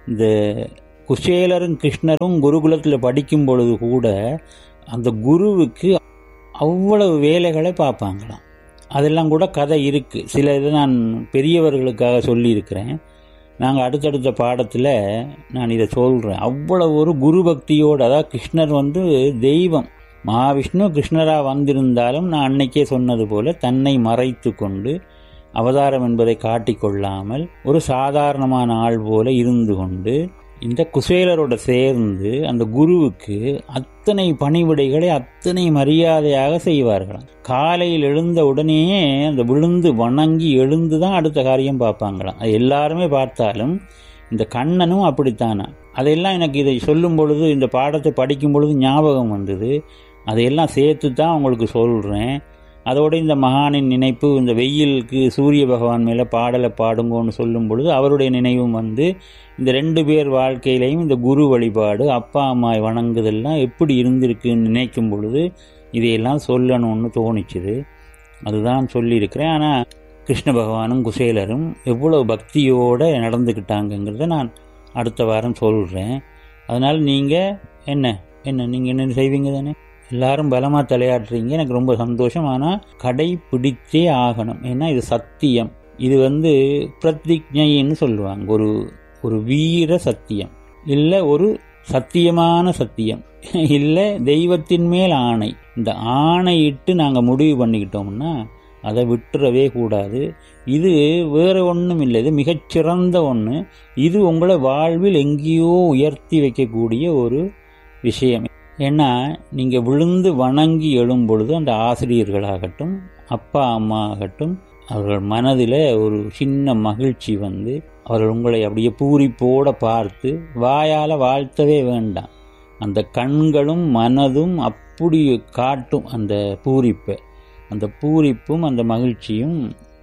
இந்த குசேலரும் கிருஷ்ணரும் குருகுலத்தில் படிக்கும் பொழுது கூட அந்த குருவுக்கு அவ்வளவு வேலைகளை பார்ப்பாங்களாம். அதெல்லாம் கூட கதை இருக்குது. சில இதை நான் பெரியவர்களுக்காக சொல்லியிருக்கிறேன். நாங்கள் அடுத்தடுத்த பாடத்தில் நான் இதை சொல்கிறேன். அவ்வளவு ஒரு குரு பக்தியோடு, அதாவது கிருஷ்ணர் வந்து தெய்வம், மகாவிஷ்ணு கிருஷ்ணராக வந்திருந்தாலும் நான் அன்னைக்கே சொன்னது போல் தன்னை மறைத்து கொண்டு அவதாரம் என்பதை காட்டிக்கொள்ளாமல் ஒரு சாதாரணமான ஆள் போல இருந்து கொண்டு இந்த குசேலரோட சேர்ந்து அந்த குருவுக்கு அத்தனை பணிவிடைகளை அத்தனை மரியாதையாக செய்வார்களாம். காலையில் எழுந்த உடனேயே அந்த விழுந்து வணங்கி எழுந்து தான் அடுத்த காரியம் பார்ப்பாங்களாம். அது எல்லாருமே பார்த்தாலும் இந்த கண்ணனும் அப்படித்தானா. அதையெல்லாம் எனக்கு இதை சொல்லும் பொழுது, இந்த பாடத்தை படிக்கும் பொழுது ஞாபகம் வந்தது. அதையெல்லாம் சேர்த்து தான் உங்களுக்கு சொல்கிறேன். அதோடு இந்த மகானின் நினைப்பு, இந்த வெயிலுக்கு சூரிய பகவான் மேலே பாடலை பாடுங்கன்னு சொல்லும் பொழுது அவருடைய நினைவும் வந்து இந்த ரெண்டு பேர் வாழ்க்கையிலையும் இந்த குரு வழிபாடு, அப்பா அம்மாவை வணங்குதெல்லாம் எப்படி இருந்திருக்குன்னு நினைக்கும் பொழுது இதையெல்லாம் சொல்லணும்னு தோணிச்சுது. அதுதான் சொல்லியிருக்கிறேன். ஆனால் கிருஷ்ண பகவானும் குசேலரும் எவ்வளோ பக்தியோடு நடந்துக்கிட்டாங்கங்கிறத நான் அடுத்த வாரம் சொல்கிறேன். அதனால் நீங்கள் என்ன என்ன நீங்கள் என்ன செய்வீங்க தானே? எல்லாரும் பலமாக தலையாட்டுறீங்க, எனக்கு ரொம்ப சந்தோஷம். ஆனால் கடைப்பிடித்தே ஆகணும். ஏன்னா இது சத்தியம். இது வந்து பிரதிஜைன்னு சொல்லுவாங்க. ஒரு ஒரு வீர சத்தியம், இல்லை ஒரு சத்தியமான சத்தியம், இல்லை தெய்வத்தின் மேல் ஆணை. இந்த ஆணையிட்டு நாங்கள் முடிவு பண்ணிக்கிட்டோம்னா அதை விட்டுறவே கூடாது. இது வேறு ஒன்றும் இல்லை, இது மிகச்சிறந்த ஒன்று. இது உங்களை வாழ்வில் எங்கேயோ உயர்த்தி வைக்கக்கூடிய ஒரு விஷயம். ஏன்னா நீங்கள் விழுந்து வணங்கி எழும் பொழுது அந்த ஆசிரியர்களாகட்டும், அப்பா அம்மா ஆகட்டும், அவர்கள் மனதில் ஒரு சின்ன மகிழ்ச்சி வந்து அவர்கள் உங்களை அப்படியே பூரிப்போடு பார்த்து வாயால் வாழ்த்தவே வேண்டாம். அந்த கண்களும் மனதும் அப்படி காட்டும் அந்த பூரிப்பை. அந்த பூரிப்பும் அந்த மகிழ்ச்சியும்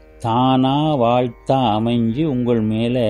தானாக வாழ்த்தா அமைஞ்சு உங்கள் மேலே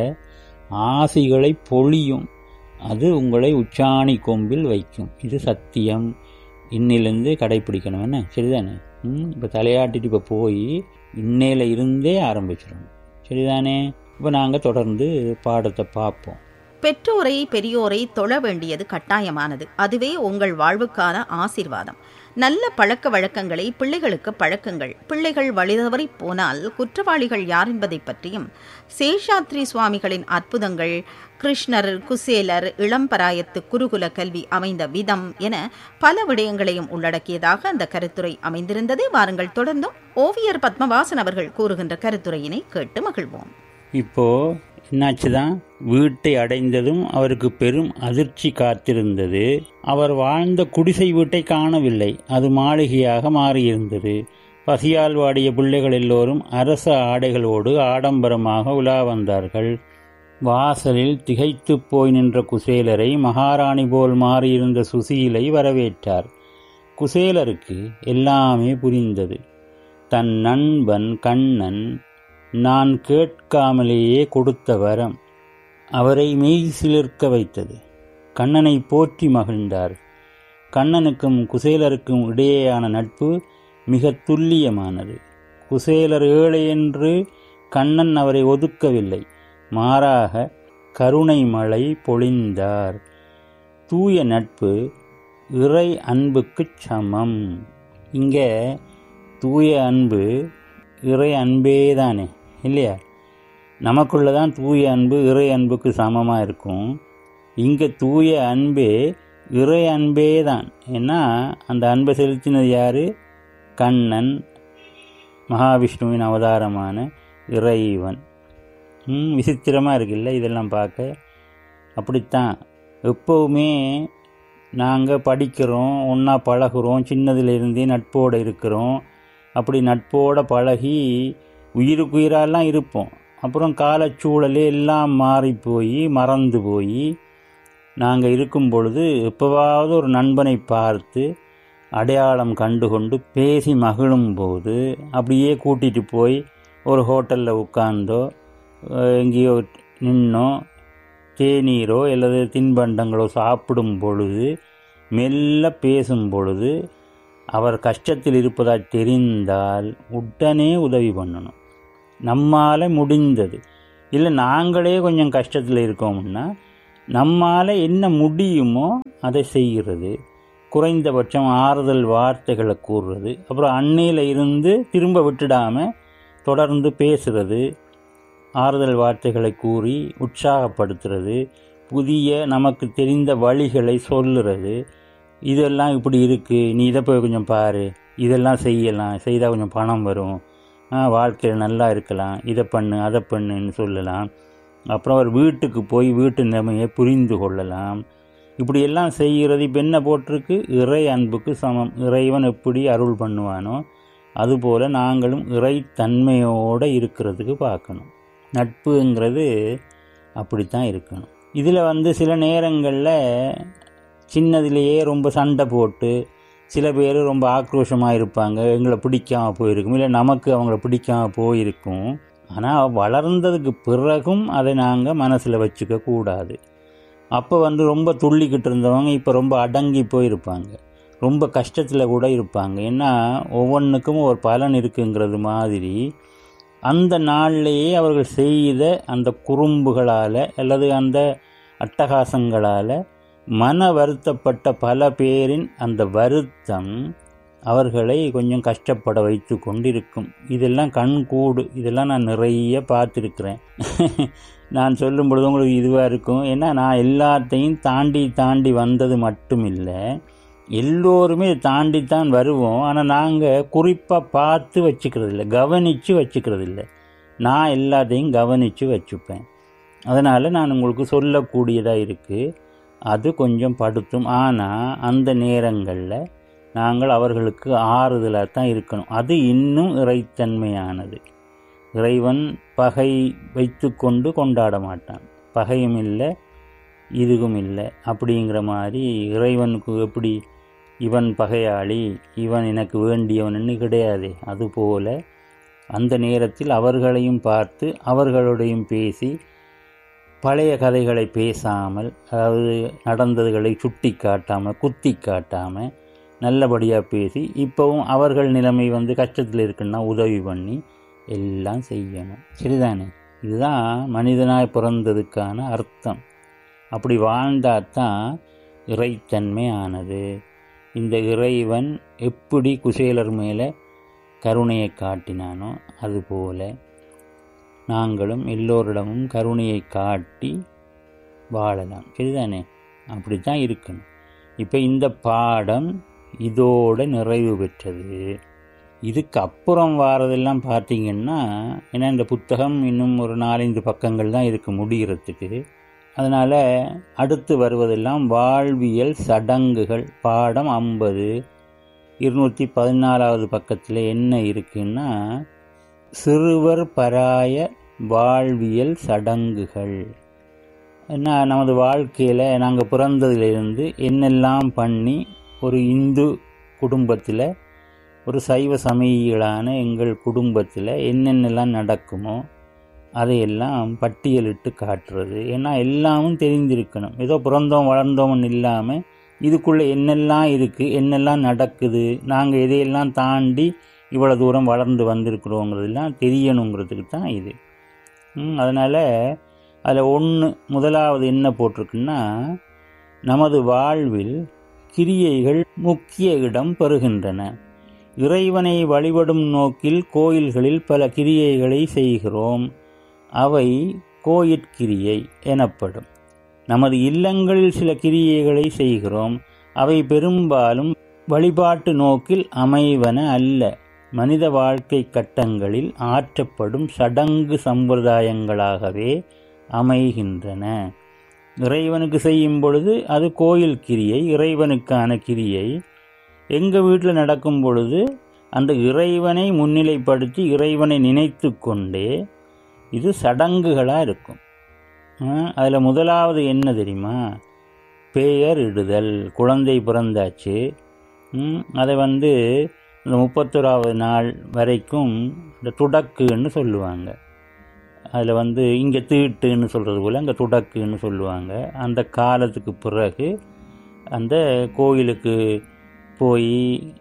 ஆசைகளை பொழியும். அது உங்களை உச்சாணி கொம்பில் வைக்கும். இது சத்தியம். இன்னிலேருந்து கடைப்பிடிக்கணும். என்ன சரிதானே? ம் இப்போ தலையாட்டிட்டு இப்போ போய் இன்னையில இருந்தே ஆரம்பிச்சிடணும். சரிதானே? இப்போ நாங்கள் தொடர்ந்து பாடத்தை பார்ப்போம்.
பெற்றோரை பெரியோரை தொழ வேண்டியது கட்டாயமானது. அதுவே உங்கள் வாழ்வுக்கான ஆசீர்வாதம். நல்ல பழக்க வழக்கங்களை பிள்ளைகளுக்கு பழக்குங்கள். பிள்ளைகள் வழிதவறி போனால் குற்றவாளிகள் யார் என்பதை பற்றியும், சேஷாத்ரி சுவாமிகளின் அற்புதங்கள், கிருஷ்ணர், குசேலர், இளம்பராயத்து குருகுல கல்வி அமைந்த விதம் என பல விடயங்களையும் உள்ளடக்கியதாக அந்த கருத்துரை அமைந்திருந்தது. வாருங்கள் தொடர்ந்தும் ஓவியர் பத்மவாசன் அவர்கள் கூறுகின்ற கருத்துரையினை கேட்டு மகிழ்வோம்.
இப்போ என்னாச்சுதான், வீட்டை அடைந்ததும் அவருக்கு பெரும் அதிர்ச்சி காத்திருந்தது. அவர் வாழ்ந்த குடிசை வீட்டை காணவில்லை. அது மாளிகையாக மாறியிருந்தது. பசியால் வாடிய பிள்ளைகள் எல்லோரும் அரச ஆடைகளோடு ஆடம்பரமாக உலா வந்தார்கள். வாசலில் திகைத்து போய் நின்ற குசேலரை மகாராணி போல் மாறியிருந்த சுசீலை வரவேற்றார். குசேலருக்கு எல்லாமே புரிந்தது. தன் நண்பன் கண்ணன் நான் கேட்காமலேயே கொடுத்த வரம் அவரை மெய் சிலிர்க்க வைத்தது. கண்ணனை போற்றி மகிழ்ந்தார். கண்ணனுக்கும் குசேலருக்கும் இடையேயான நட்பு மிக துல்லியமானது. குசேலர் ஏழை என்று கண்ணன் அவரை ஒதுக்கவில்லை. மாறாக கருணை மழை பொழிந்தார். தூய நட்பு இறை அன்புக்குச் சமம். இங்கே தூய அன்பு இறை அன்பே தானே, இல்லையா? நமக்குள்ள தான் தூய அன்பு இறை அன்புக்கு சமமாக இருக்கும். இங்கே தூய அன்பே இறை அன்பே தான். ஏன்னா அந்த அன்பை செலுத்தினது யார்? கண்ணன், மகாவிஷ்ணுவின் அவதாரமான இறைவன். விசித்திரமாக இருக்குல்ல இதெல்லாம் பார்க்க. அப்படித்தான் எப்போவுமே நாங்கள் படிக்கிறோம், ஒன்றா பழகுறோம், சின்னதிலிருந்தே நட்போடு இருக்கிறோம். அப்படி நட்போடு பழகி உயிருக்கு உயிரெல்லாம் இருப்போம். அப்புறம் காலச்சூழலே எல்லாம் மாறி போய் மறந்து போய் நாங்கள் இருக்கும் பொழுது எப்போவாவது ஒரு நண்பனை பார்த்து அடையாளம் கண்டுகொண்டு பேசி மகிழும் போது அப்படியே கூட்டிகிட்டு போய் ஒரு ஹோட்டலில் உட்கார்ந்தோ எங்கேயோ நின்னோ தேநீரோ அல்லது தின்பண்டங்களோ சாப்பிடும் பொழுது மெல்ல பேசும் பொழுது அவர் கஷ்டத்தில் இருப்பதாக தெரிந்தால் உடனே உதவி பண்ணணும். நம்மால் முடிந்தது. இல்லை நாங்களே கொஞ்சம் கஷ்டத்தில் இருக்கோம்னா நம்மால் என்ன முடியுமோ அதை செய்கிறது. குறைந்தபட்சம் ஆறுதல் வார்த்தைகளை கூறுறது, அப்புறம் அன்னையில் இருந்து திரும்ப விட்டுடாமல் தொடர்ந்து பேசுகிறது, ஆறுதல் வார்த்தைகளை கூறி உற்சாகப்படுத்துறது, புதிய நமக்கு தெரிந்த வழிகளை சொல்லுறது. இதெல்லாம் இப்படி இருக்குது, நீ இதை போய் கொஞ்சம் பாரு, இதெல்லாம் செய்யலாம், செய்தால் கொஞ்சம் பணம் வரும், வாழ்க்கையில் நல்லா இருக்கலாம், இதை பண்ணு அதை பண்ணுன்னு சொல்லலாம். அப்புறம் ஒரு வீட்டுக்கு போய் வீட்டு நிலைமையை புரிந்து கொள்ளலாம். இப்படியெல்லாம் செய்கிறது. இப்போ என்ன போட்டிருக்கு? இறை அன்புக்கு சமம். இறைவன் எப்படி அருள் பண்ணுவானோ அதுபோல் நாங்களும் இறைத்தன்மையோடு இருக்கிறதுக்கு பார்க்கணும். நட்புங்கிறது அப்படித்தான் இருக்கணும். இதில் வந்து சில நேரங்களில் சின்னதிலேயே ரொம்ப சண்டை போட்டு சில பேர் ரொம்ப ஆக்ரோஷமாக இருப்பாங்க, எங்களை பிடிக்காமல் போயிருக்கும், இல்லை நமக்கு அவங்கள பிடிக்காமல் போயிருக்கும். ஆனால் வளர்ந்ததுக்கு பிறகும் அதை நாங்கள் மனசில் வச்சுக்க கூடாது. அப்போ வந்து ரொம்ப துள்ளிக்கிட்டு இருந்தவங்க இப்போ ரொம்ப அடங்கி போயிருப்பாங்க, ரொம்ப கஷ்டத்தில் கூட இருப்பாங்க. ஏன்னா ஒவ்வொன்றுக்கும் ஒரு பலன் இருக்குங்கிறது மாதிரி அந்த நாள்லேயே அவர்கள் செய்த அந்த குறும்புகளால் அல்லது அந்த அட்டகாசங்களால் மன வருத்தப்பட்ட பல பேரின் அந்த வருத்தம் அவர்களை கொஞ்சம் கஷ்டப்பட வைத்து கொண்டிருக்கும். இதெல்லாம் கண்கூடு, இதெல்லாம் நான் நிறைய பார்த்துருக்கிறேன். நான் சொல்லும் பொழுது உங்களுக்கு இதுவாக இருக்கும். ஏன்னா நான் எல்லாத்தையும் தாண்டி தாண்டி வந்தது மட்டும் இல்லை, எல்லோருமே தாண்டித்தான் வருவோம். ஆனால் நாங்கள் குறிப்பாக பார்த்து வச்சுக்கிறது இல்லை, கவனித்து வச்சுக்கிறது இல்லை. நான் எல்லாத்தையும் கவனித்து வச்சுப்பேன். அதனால் நான் உங்களுக்கு சொல்லக்கூடியதாக இருக்குது. அது கொஞ்சம் படுத்தும். ஆனால் அந்த நேரங்களில் நாங்கள் அவர்களுக்கு ஆறுதலாக தான் இருக்கணும். அது இன்னும் இறைத்தன்மையானது. இறைவன் பகை வைத்து கொண்டு கொண்டாட மாட்டான். பகையும் இல்லை இதுவும் இல்லை அப்படிங்கிற மாதிரி இறைவனுக்கு எப்படி இவன் பகையாளி இவன் எனக்கு வேண்டியவன்னு கிடையாது. அதுபோல் அந்த நேரத்தில் அவர்களையும் பார்த்து அவர்களுடையும் பேசி பழைய கதைகளை பேசாமல், அதாவது நடந்ததுகளை சுட்டி காட்டாமல் குத்தி காட்டாமல் நல்லபடியாக பேசி இப்போவும் அவர்கள் நிலைமை வந்து கஷ்டத்தில் இருக்குன்னா உதவி பண்ணி எல்லாம் செய்யணும். சரிதானே? இதுதான் மனிதனாய் பிறந்ததுக்கான அர்த்தம். அப்படி வாழ்ந்தால் தான் இறைத்தன்மை ஆனது. இந்த இறைவன் எப்படி குசேலர் மேலே கருணையை காட்டினானோ அதுபோல் நாங்களும் எல்லோரிடமும் கருணையை காட்டி வாழலாம். சரிதானே? அப்படித்தான் இருக்கணும். இப்போ இந்த பாடம் இதோடு நிறைவு பெற்றது. இதுக்கு அப்புறம் வாரதெல்லாம் பார்த்தீங்கன்னா, ஏன்னா இந்த புத்தகம் இன்னும் ஒரு நாலஞ்சு பக்கங்கள் தான் இருக்குது முடிகிறதுக்கு. அதனால் அடுத்து வருவதெல்லாம் வாழ்வியல் சடங்குகள். பாடம் ஐம்பது இருநூற்றி பதினாலாவது பக்கத்தில் என்ன இருக்குன்னா, சிறுவர் பராய வாழ்வியல் சடங்குகள். என்ன, நமது வாழ்க்கையில் நாங்கள் பிறந்ததிலிருந்து என்னெல்லாம் பண்ணி ஒரு இந்து குடும்பத்தில், ஒரு சைவ சமயிகளான எங்கள் குடும்பத்தில் என்னென்னலாம் நடக்குமோ அதையெல்லாம் பட்டியலிட்டு காட்டுறது. ஏன்னா எல்லாமும் தெரிந்திருக்கணும். ஏதோ பிறந்தோம் வளர்ந்தோம்னு இல்லாமல் இதுக்குள்ளே என்னெல்லாம் இருக்குது, என்னெல்லாம் நடக்குது, நாங்கள் எதையெல்லாம் தாண்டி இவ்வளோ தூரம் வளர்ந்து வந்திருக்கிறோங்கிறதெல்லாம் தெரியணுங்கிறதுக்கு தான் இது. அதனால் அதில் ஒன்று முதலாவது என்ன போட்டிருக்குன்னா, நமது வாழ்வில் கிரியைகள் முக்கிய இடம் பெறுகின்றன. இறைவனை வழிபடும் நோக்கில் கோயில்களில் பல கிரியைகளை செய்கிறோம். அவை கோயிற்கிரியை எனப்படும். நமது இல்லங்களில் சில கிரியைகளை செய்கிறோம். அவை பெரும்பாலும் வழிபாட்டு நோக்கில் அமைவன அல்ல. மனித வாழ்க்கை கட்டங்களில் ஆற்றப்படும் சடங்கு சம்பிரதாயங்களாகவே அமைகின்றன. இறைவனுக்கு செய்யும் பொழுது அது கோயில் கிரியை, இறைவனுக்கான கிரியை. எங்கள் வீட்டில் நடக்கும் பொழுது அந்த இறைவனை முன்னிலைப்படுத்தி இறைவனை நினைத்து கொண்டே இது சடங்குகளாக இருக்கும். அதில் முதலாவது என்ன தெரியுமா? பெயர் இடுதல். குழந்தை பிறந்தாச்சு, அதை வந்து இந்த முப்பத்தோராவது நாள் வரைக்கும் இந்த துடக்குன்னு சொல்லுவாங்க. அதில் வந்து இங்கே தீட்டுன்னு சொல்கிறது போல் அங்கே துடக்குன்னு சொல்லுவாங்க. அந்த காலத்துக்கு பிறகு அந்த கோயிலுக்கு போய்,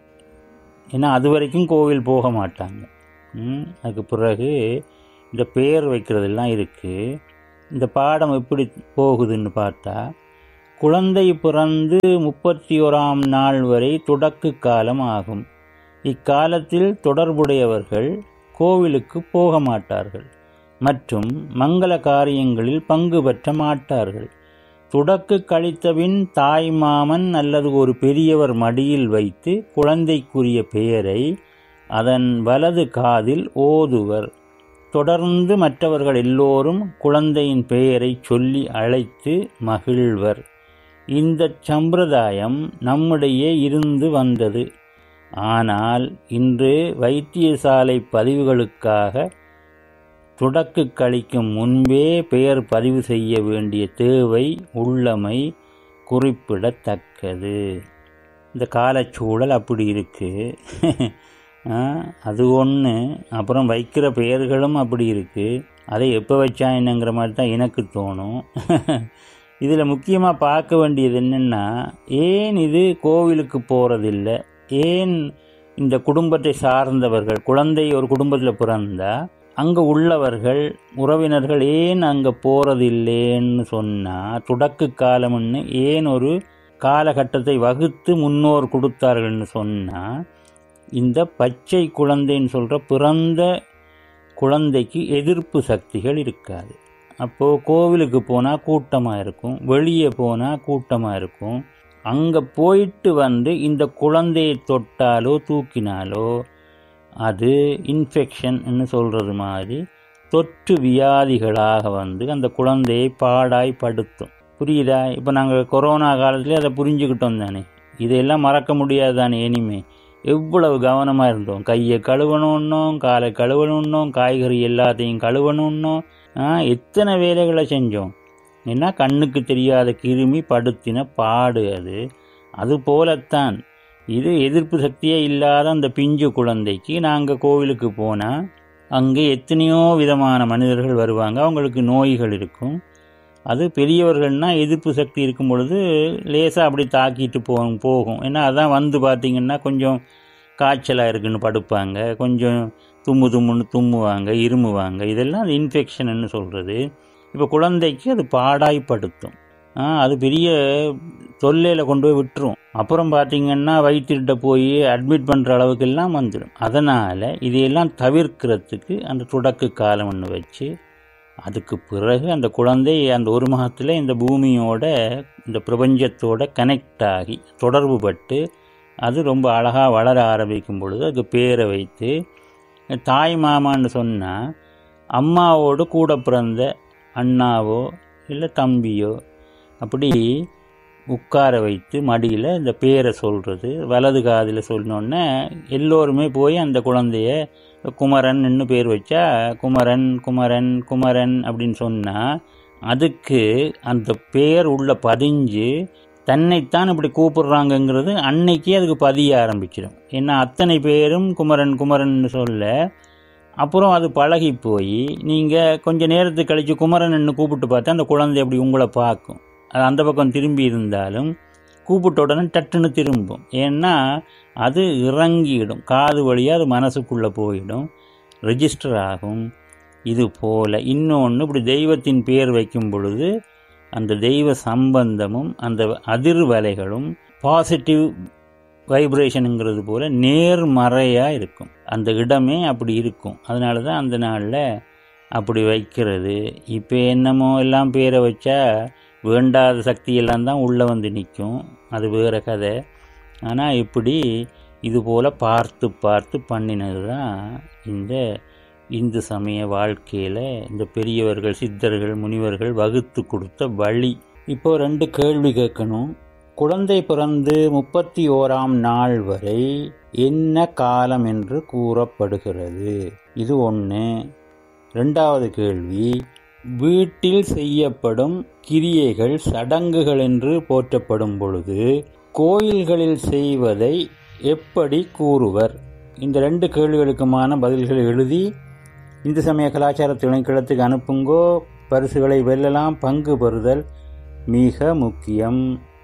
ஏன்னா அது வரைக்கும் கோவில் போக மாட்டாங்க. அதுக்கு பிறகு இந்த பேர் வைக்கிறதெல்லாம் இருக்குது. இந்த பாடம் எப்படி போகுதுன்னு பார்த்தா, குழந்தை பிறந்து முப்பத்தி ஓராம் நாள் வரை தொடக்கு காலம் ஆகும். இக்காலத்தில் தொடர்புடையவர்கள் கோவிலுக்கு போக மாட்டார்கள் மற்றும் மங்கள காரியங்களில் பங்கு பெற்ற மாட்டார்கள். தொடக்கு கழித்தபின் தாய் மாமன் அல்லது ஒரு பெரியவர் மடியில் வைத்து குழந்தைக்குரிய பெயரை அதன் வலது காதில் ஓதுவர். தொடர்ந்து மற்றவர்கள் எல்லோரும் குழந்தையின் பெயரை சொல்லி அழைத்து மகிழ்வர். இந்த சம்பிரதாயம் நம்முடைய இருந்து வந்தது. ஆனால் இன்று வைத்தியசாலை பதிவுகளுக்காக தொடக்கு கழிக்கும் முன்பே பெயர் பதிவு செய்ய வேண்டிய தேவை உள்ளமை குறிப்பிடத்தக்கது. இந்த காலச்சூழல் அப்படி இருக்குது. அது ஒன்று. அப்புறம் வைக்கிற பெயர்களும் அப்படி இருக்குது. அதை எப்போ வச்சா என்னங்கிற மாதிரி தான் எனக்கு தோணும். இதில் முக்கியமாக பார்க்க வேண்டியது என்னென்னா, ஏன் இது கோவிலுக்கு போகிறதில்லை, ஏன் இந்த குடும்பத்தை சார்ந்தவர்கள், குழந்தை ஒரு குடும்பத்தில் பிறந்தா அங்கே உள்ளவர்கள் உறவினர்கள் ஏன் அங்கே போகிறதில்லைன்னு சொன்னால், தொடக்கு காலம்னு ஏன் ஒரு காலகட்டத்தை வகுத்து முன்னோர் கொடுத்தார்கள்னு சொன்னால், இந்த பச்சை குழந்தைன்னு சொல்கிற பிறந்த குழந்தைக்கு எதிர்ப்பு சக்திகள் இருக்காது. அப்போது கோவிலுக்கு போனால் கூட்டமாக இருக்கும், வெளியே போனால் கூட்டமாக இருக்கும். அங்கே போயிட்டு வந்து இந்த குழந்தையை தொட்டாலோ தூக்கினாலோ அது இன்ஃபெக்ஷன்னு சொல்கிறது மாதிரி தொற்று வியாதிகளாக வந்து அந்த குழந்தையை பாடாய்படுத்தும். புரியுதா? இப்போ நாங்கள் கொரோனா காலத்துலேயே அதை புரிஞ்சுக்கிட்டோம் தானே. இதையெல்லாம் மறக்க முடியாது தானே. இனிமே எவ்வளவு கவனமாக இருந்தோம். கையை கழுவணுன்னோம், காலை கழுவணுன்னோம், காய்கறி எல்லாத்தையும் கழுவணுன்னோம். எத்தனை வேலைகளை செஞ்சோம். ஏன்னா கண்ணுக்கு தெரியாத கிருமி படுத்தின பாடு அது. அது போலத்தான் இது. எதிர்ப்பு சக்தியே இல்லாத அந்த பிஞ்சு குழந்தைக்கு நாங்கள் கோவிலுக்கு போனால் அங்கே எத்தனையோ விதமான மனிதர்கள் வருவாங்க, அவங்களுக்கு நோய்கள் இருக்கும். அது பெரியவர்கள்னால் எதிர்ப்பு சக்தி இருக்கும் பொழுது லேசாக அப்படி தாக்கிட்டு போகும் போகும் ஏன்னா அதான் வந்து பார்த்திங்கன்னா கொஞ்சம் காய்ச்சலாக இருக்குன்னு படுப்பாங்க, கொஞ்சம் தும்மு தும்முன்னு தும்முவாங்க, இருமுவாங்க. இதெல்லாம் அது இன்ஃபெக்ஷன்னு சொல்கிறது. இப்போ குழந்தைக்கு அது பாடாய்படுத்தும். அது பெரிய தொல்லையில் கொண்டு போய் விட்டுரும். அப்புறம் பார்த்திங்கன்னா வயிற்றுக்கிட்ட போய் அட்மிட் பண்ணுற அளவுக்கெல்லாம் வந்துடும். அதனால் இதையெல்லாம் தவிர்க்கிறதுக்கு அந்த தொடக்கு காலம் ஒன்று வச்சு, அதுக்கு பிறகு அந்த குழந்தை அந்த ஒரு மாதத்தில் இந்த பூமியோட இந்த பிரபஞ்சத்தோட கனெக்ட் ஆகி தொடர்பு பட்டு அது ரொம்ப அழகாக வளர ஆரம்பிக்கும் பொழுது அதுக்கு பேரை வைத்து, தாய் மாமான்னு சொன்னால் அம்மாவோடு கூட பிறந்த அண்ணாவோ இல்லை தம்பியோ அப்படி உட்கார வைத்து மடியில் இந்த பேரை சொல்கிறது. வலது காதில் சொன்னோன்னே எல்லோருமே போய் அந்த குழந்தைய குமரன்னு பேர் வச்சா குமரன் குமரன் குமரன் அப்படின்னு சொன்னால் அதுக்கு அந்த பேர் உள்ள பதிஞ்சு தன்னைத்தான் இப்படி கூப்பிடுறாங்கங்கிறது அன்னைக்கே அதுக்கு பதிய ஆரம்பிச்சிடும். ஏன்னா அத்தனை பேரும் குமரன் குமரன்னு சொல்ல அப்புறம் அது பழகி போய் நீங்கள் கொஞ்சம் நேரத்துக்கு கழித்து குமரன்னு கூப்பிட்டு பார்த்தா அந்த குழந்தை அப்படி உங்களை பார்க்கும். அது அந்த பக்கம் திரும்பி இருந்தாலும் கூப்பிட்ட உடனே டட்டுன்னு திரும்பும். ஏன்னா அது இறங்கிடும், காது வழியாக அது மனசுக்குள்ளே போயிடும், ரெஜிஸ்டர் ஆகும். இது போல் இன்னொன்று, இப்படி தெய்வத்தின் பேர் வைக்கும் பொழுது அந்த தெய்வ சம்பந்தமும் அந்த அதிர்வலைகளும் பாசிட்டிவ் வைப்ரேஷனுங்கிறது போல் நேர்மறையாக இருக்கும். அந்த இடமே அப்படி இருக்கும். அதனால தான் அந்த நாளில் அப்படி வைக்கிறது. இப்போ என்னமோ எல்லாம் பேரை வச்சா வேண்டாத சக்தியெல்லாம் தான் உள்ளே வந்து நிற்கும். அது வேறு கதை. ஆனால் இப்படி இது போல் பார்த்து பார்த்து பண்ணினது தான் இந்த இந்து சமய வாழ்க்கையில் இந்த பெரியவர்கள் சித்தர்கள் முனிவர்கள் வகுத்து கொடுத்த வழி. இப்போ ரெண்டு கேள்வி கேட்கணும். குழந்தை பிறந்து முப்பத்தி ஓராம் நாள் வரை என்ன காலம் என்று கூறப்படுகிறது? இது ஒன்று. ரெண்டாவது கேள்வி, வீட்டில் செய்யப்படும் கிரியைகள் சடங்குகள் என்று போற்றப்படும் பொழுது கோயில்களில் செய்வதை எப்படி கூறுவர்? இந்த ரெண்டு கேள்விகளுக்குமான பதில்களை எழுதி இந்து சமய கலாச்சார திணைக்களத்துக்கு அனுப்புங்கோ. பரிசுகளை வெல்லலாம். பங்கு பெறுதல் மிக முக்கியம்.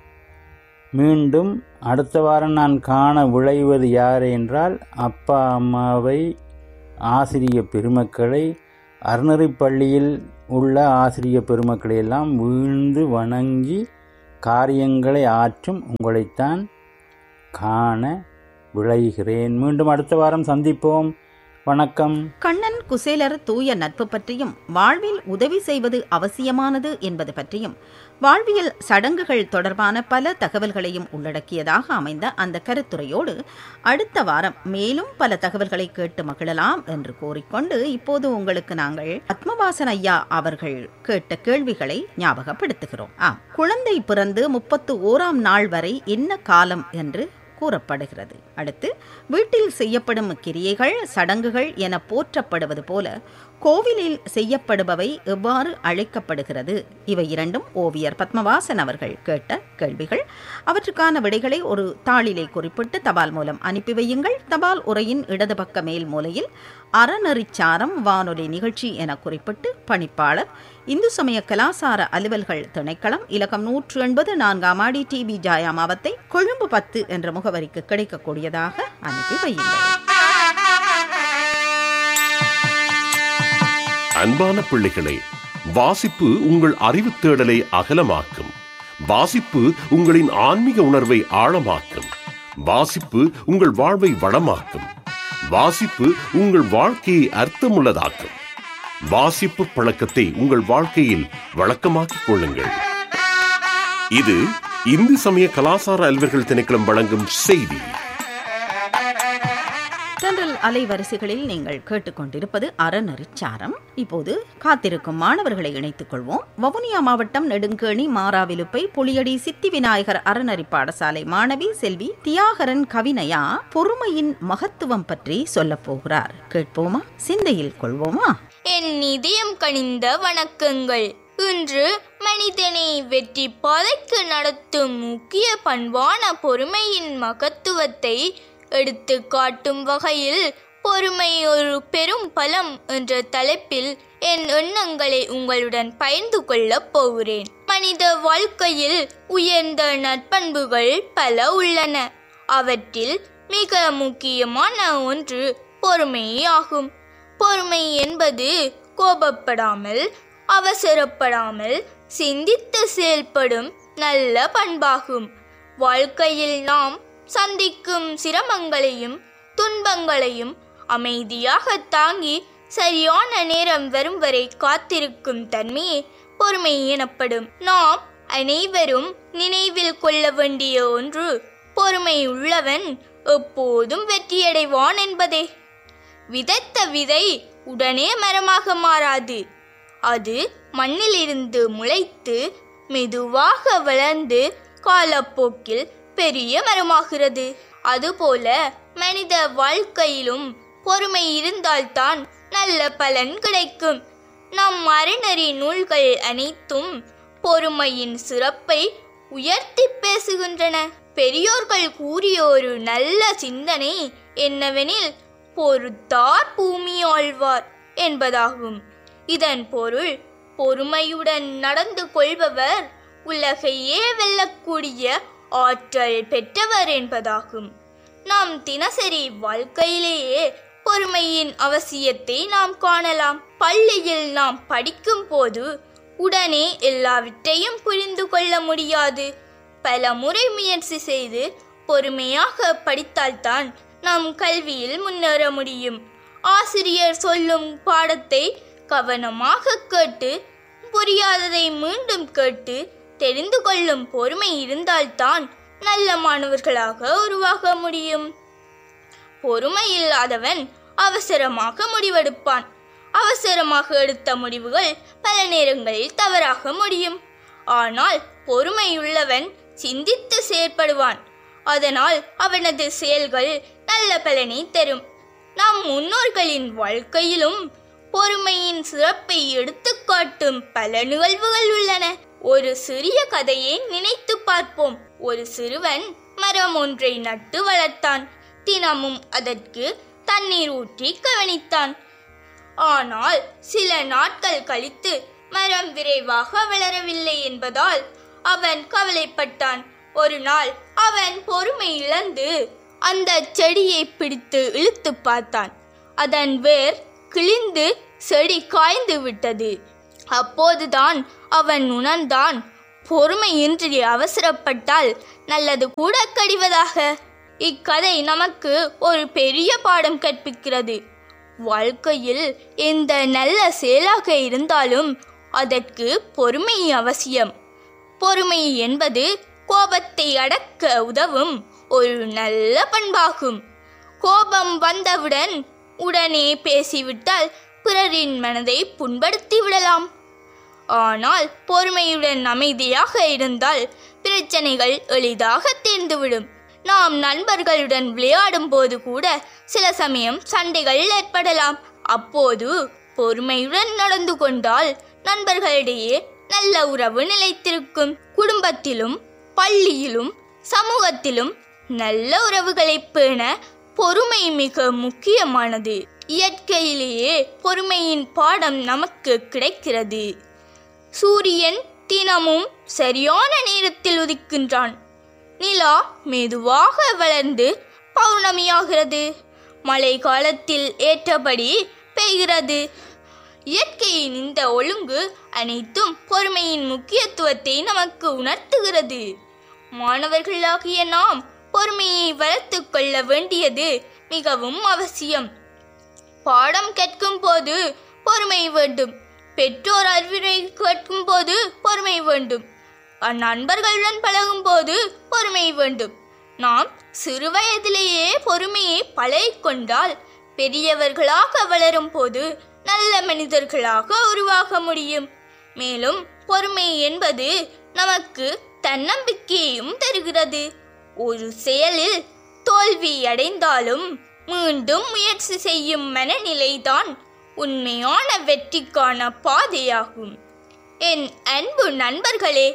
மீண்டும் அடுத்த வாரம் நான் காண விளைவது யார் என்றால் அப்பா அம்மாவை, ஆசிரிய பெருமக்களை, அறநெறிப் பள்ளியில் உள்ள ஆசிரிய பெருமக்களை எல்லாம் வீழ்ந்து வணங்கி காரியங்களை ஆற்றும் உங்களைத்தான் காண விளைகிறேன். மீண்டும் அடுத்த வாரம் சந்திப்போம். வணக்கம்.
கண்ணன் குசேலர் தூய நட்பு பற்றியும் வாழ்வில் உதவி செய்வது அவசியமானது என்பது பற்றியும் வாழ்வியல் சடங்குகள் தொடர்பான பல தகவல்களையும் உள்ளடக்கியதாக அமைந்த அந்த கருத்துரையோடு அடுத்த வாரம் மேலும் பல தகவல்களை கேட்டு மகிழலாம் என்று கூறிக்கொண்டு இப்போது உங்களுக்கு நாங்கள் பத்மவாசன் ஐயா அவர்கள் கேட்ட கேள்விகளை ஞாபகப்படுத்துகிறோம். ஆம், குழந்தை பிறந்து முப்பத்து ஓராம் நாள் வரை என்ன காலம் என்று கூறப்படுகிறது. அடுத்து, வீட்டில் செய்யப்படும் கிரியைகள் சடங்குகள் என போற்றப்படுவது போல கோவிலில் செய்யப்படுபவை எவ்வாறு அழைக்கப்படுகிறது? இவை இரண்டும் ஓவியர் பத்மவாசன் அவர்கள் கேட்ட கேள்விகள். அவற்றுக்கான விடைகளை ஒரு தாளிலே குறிப்பிட்டு தபால் மூலம் அனுப்பி வையுங்கள். தபால் உரையின் இடது பக்க மேல் மூலையில் அறநெறிச்சாரம் வானொலி நிகழ்ச்சி என குறிப்பிட்டு பணிப்பாளர் இந்து சமய கலாசார அலுவல்கள் திணைக்களம் இலக்கம் நூற்று எண்பது நான்காம் ஆடி டிபி ஜாயா மாவத்தை கொழும்பு பத்து என்ற முகவரிக்கு கிடைக்கக்கூடியதாக அனுப்பி வையுங்கள்.
அன்பான பிள்ளைகளே, வாசிப்பு உங்கள் அறிவு தேடலை அகலமாக்கும். வாசிப்பு உங்களின் ஆன்மீக உணர்வை ஆழமாக்கும். வாசிப்பு உங்கள் வாழ்வை வளமாக்கும். வாசிப்பு உங்கள் வாழ்க்கையை அர்த்தமுள்ளதாக்கும். வாசிப்பு பழக்கத்தை உங்கள் வாழ்க்கையில் வழக்கமாக்கிக் கொள்ளுங்கள். இது இந்து சமய கலாசார அலுவல்கள் திணைக்களம் வழங்கும் செய்தி.
தென்றல் அலைவரிசைகளில் நீங்கள் கேட்டுக்கொண்டிருப்பது அறநெறிச்சாரம். இப்போது காத்திருக்கும் மாணவர்களை இணைத்துக் கொள்வோம். வவுனியா மாவட்டம் நெடுங்கேணி மாராவிலுப்பை புளியடி சித்தி விநாயகர் அறநெறி பாடசாலை மாணவி செல்வி தியாகரன் கவினயா பொறுமையின் மகத்துவம் பற்றி சொல்லப் போகிறார். கேட்போமா? சிந்தையில் கொள்வோமா?
என் இதயம் கனிந்த வணக்கங்கள். இன்று மனிதனை வெற்றி பாதைக்கு நடத்தும் முக்கிய பண்பான பொறுமையின் மகத்துவத்தை எடுத்து காட்டும் வகையில் பொறுமை ஒரு பெரும் பலம் என்ற தலைப்பில் என் எண்ணங்களை உங்களுடன் பகிர்ந்து கொள்ளப் போகிறேன். மனித வாழ்க்கையில் உயர்ந்த நற்பண்புகள் பல உள்ளன. அவற்றில் மிக முக்கியமான ஒன்று பொறுமையாகும். பொறுமை என்பது கோபப்படாமல் அவசரப்படாமல் சிந்தித்து செயல்படும் நல்ல பண்பாகும். வாழ்க்கையில் நாம் சந்திக்கும் சிரமங்களையும் துன்பங்களையும் அமைதியாக தாங்கி சரியான நேரம் வரும் வரை காத்திருக்கும் தன்மையே பொறுமை எனப்படும். நாம் அனைவரும் நினைவில் கொள்ள வேண்டிய ஒன்று, பொறுமை உள்ளவன் எப்போதும் வெற்றியடைவான் என்பதே. விதைத்த விதை உடனே மரமாக மாறாது. அது மண்ணிலிருந்து முளைத்து மெதுவாக வளர்ந்து காலப்போக்கில் பெரிய மரமாகிறது. அதுபோல மனித வாழ்க்கையிலும் பொறுமை இருந்தால்தான் நல்ல பலன் கிடைக்கும். நம் அறநெறி நூல்கள் அனைத்தும் பொறுமையின் சிறப்பை உயர்த்தி பேசுகின்றன. பெரியோர்கள் கூறிய ஒரு நல்ல சிந்தனை என்னவெனில், பொறுத்தார் பூமி ஆழ்வார் என்பதாகும். இதன் பொருள், பொறுமையுடன் நடந்து கொள்பவர் உலகையே வெல்லக்கூடிய ஆற்றல் பெற்றவர் என்பதாகும். நாம் தினசரி வாழ்க்கையிலேயே பொறுமையின் அவசியத்தை நாம் காணலாம். பள்ளியில் நாம் படிக்கும் போது உடனே எல்லாவற்றையும் புரிந்து கொள்ள முடியாது. பல முறை முயற்சி செய்து பொறுமையாக படித்தால்தான் நாம் கல்வியில் முன்னேற முடியும். ஆசிரியர் சொல்லும் பாடத்தை கவனமாக கேட்டு புரியாததை மீண்டும் கேட்டு தெரிந்து கொள்ளும் பொறுமை இருந்தால்தான் நல்ல மாணவர்களாக உருவாக முடியும். பொறுமை இல்லாதவன் அவசரமாக முடிவெடுப்பான். அவசரமாக எடுத்த முடிவுகள் பல நேரங்களில் தவறாக முடியும். ஆனால் பொறுமையுள்ளவன் சிந்தித்து செயல்படுவான். அதனால் அவனது செயல்கள் நல்ல பலனை தரும். நம் முன்னோர்களின் வாழ்க்கையிலும் பொறுமையின் சிறப்பை எடுத்துக்காட்டும் பல நிகழ்வுகள் உள்ளன. ஒரு சிறிய கதையை நினைத்து பார்ப்போம். ஒரு சிறுவன் மரம் ஒன்றை நட்டு வளர்த்தான். தினமும் அதற்கு தண்ணீர் ஊற்றி கவனித்தான். ஆனால் சில நாட்கள் கழித்து மரம் விரைவாக வளரவில்லை என்பதால் அவன் கவலைப்பட்டான். ஒரு நாள் அவன் பொறுமை இழந்து அந்த செடியை பிடித்து இழுத்து பார்த்தான். அதன் வேர் கிழிந்து செடி காய்ந்து விட்டது. அப்போதுதான் அவன் உணர்ந்தான், பொறுமையின்றி அவசரப்பட்டால் நல்லது கூட கடிவதாக. இக்கதை நமக்கு ஒரு பெரிய பாடம் கற்பிக்கிறது. வாழ்க்கையில் எந்த நல்ல செயலாக இருந்தாலும் அதற்கு பொறுமை அவசியம். பொறுமை என்பது கோபத்தை அடக்க உதவும் ஒரு நல்ல பண்பாகும். கோபம் வந்தவுடன் உடனே பேசிவிட்டால் பிறரின் மனதை புண்படுத்தி விடலாம். ஆனால் பொறுமையுடன் அமைதியாக இருந்தால் பிரச்சனைகள் எளிதாக தீர்ந்துவிடும். நாம் நண்பர்களுடன் விளையாடும் போது கூட சில சமயம் சண்டைகள் ஏற்படலாம். அப்போது பொறுமையுடன் நடந்து கொண்டால் நண்பர்களிடையே நல்ல உறவு நிலைத்திருக்கும். குடும்பத்திலும் பள்ளியிலும் சமூகத்திலும் நல்ல உறவுகளை பேண பொறுமை மிக முக்கியமானது. இயற்கையிலேயே பொறுமையின் பாடம் நமக்கு கிடைக்கிறது. சூரியன் தினமும் சரியான நேரத்தில் உதிக்கின்றான். நிலா மெதுவாக வளர்ந்து பௌர்ணமியாகிறது. மழை காலத்தில் ஏற்றபடி பெய்கிறது. இயற்கையின் இந்த ஒழுங்கு அனைத்தும் பொறுமையின் முக்கியத்துவத்தை நமக்கு உணர்த்துகிறது. மாணவர்களாகிய நாம் பொறுமையை வளர்த்து கொள்ள வேண்டியது மிகவும் அவசியம். பாடம் கேட்கும் போது பொறுமை வேண்டும். பெற்றோர் அறிவுரை கேட்கும் போது பொறுமை வேண்டும். நண்பர்களுடன் பழகும் போது பொறுமை வேண்டும். நாம் சிறு வயதிலேயே பொறுமையை பழகிக்கொண்டால் பெரியவர்களாக வளரும் போது நல்ல மனிதர்களாக உருவாக முடியும். மேலும் பொறுமை என்பது நமக்கு தன்னம்பிக்கையையும் தருகிறது. ஒரு செயலில் தோல்வி அடைந்தாலும் மீண்டும் முயற்சி செய்யும் மனநிலைதான் உண்மையான வெற்றிக்கான பாதையாகும். என் அன்பு நண்பர்களே,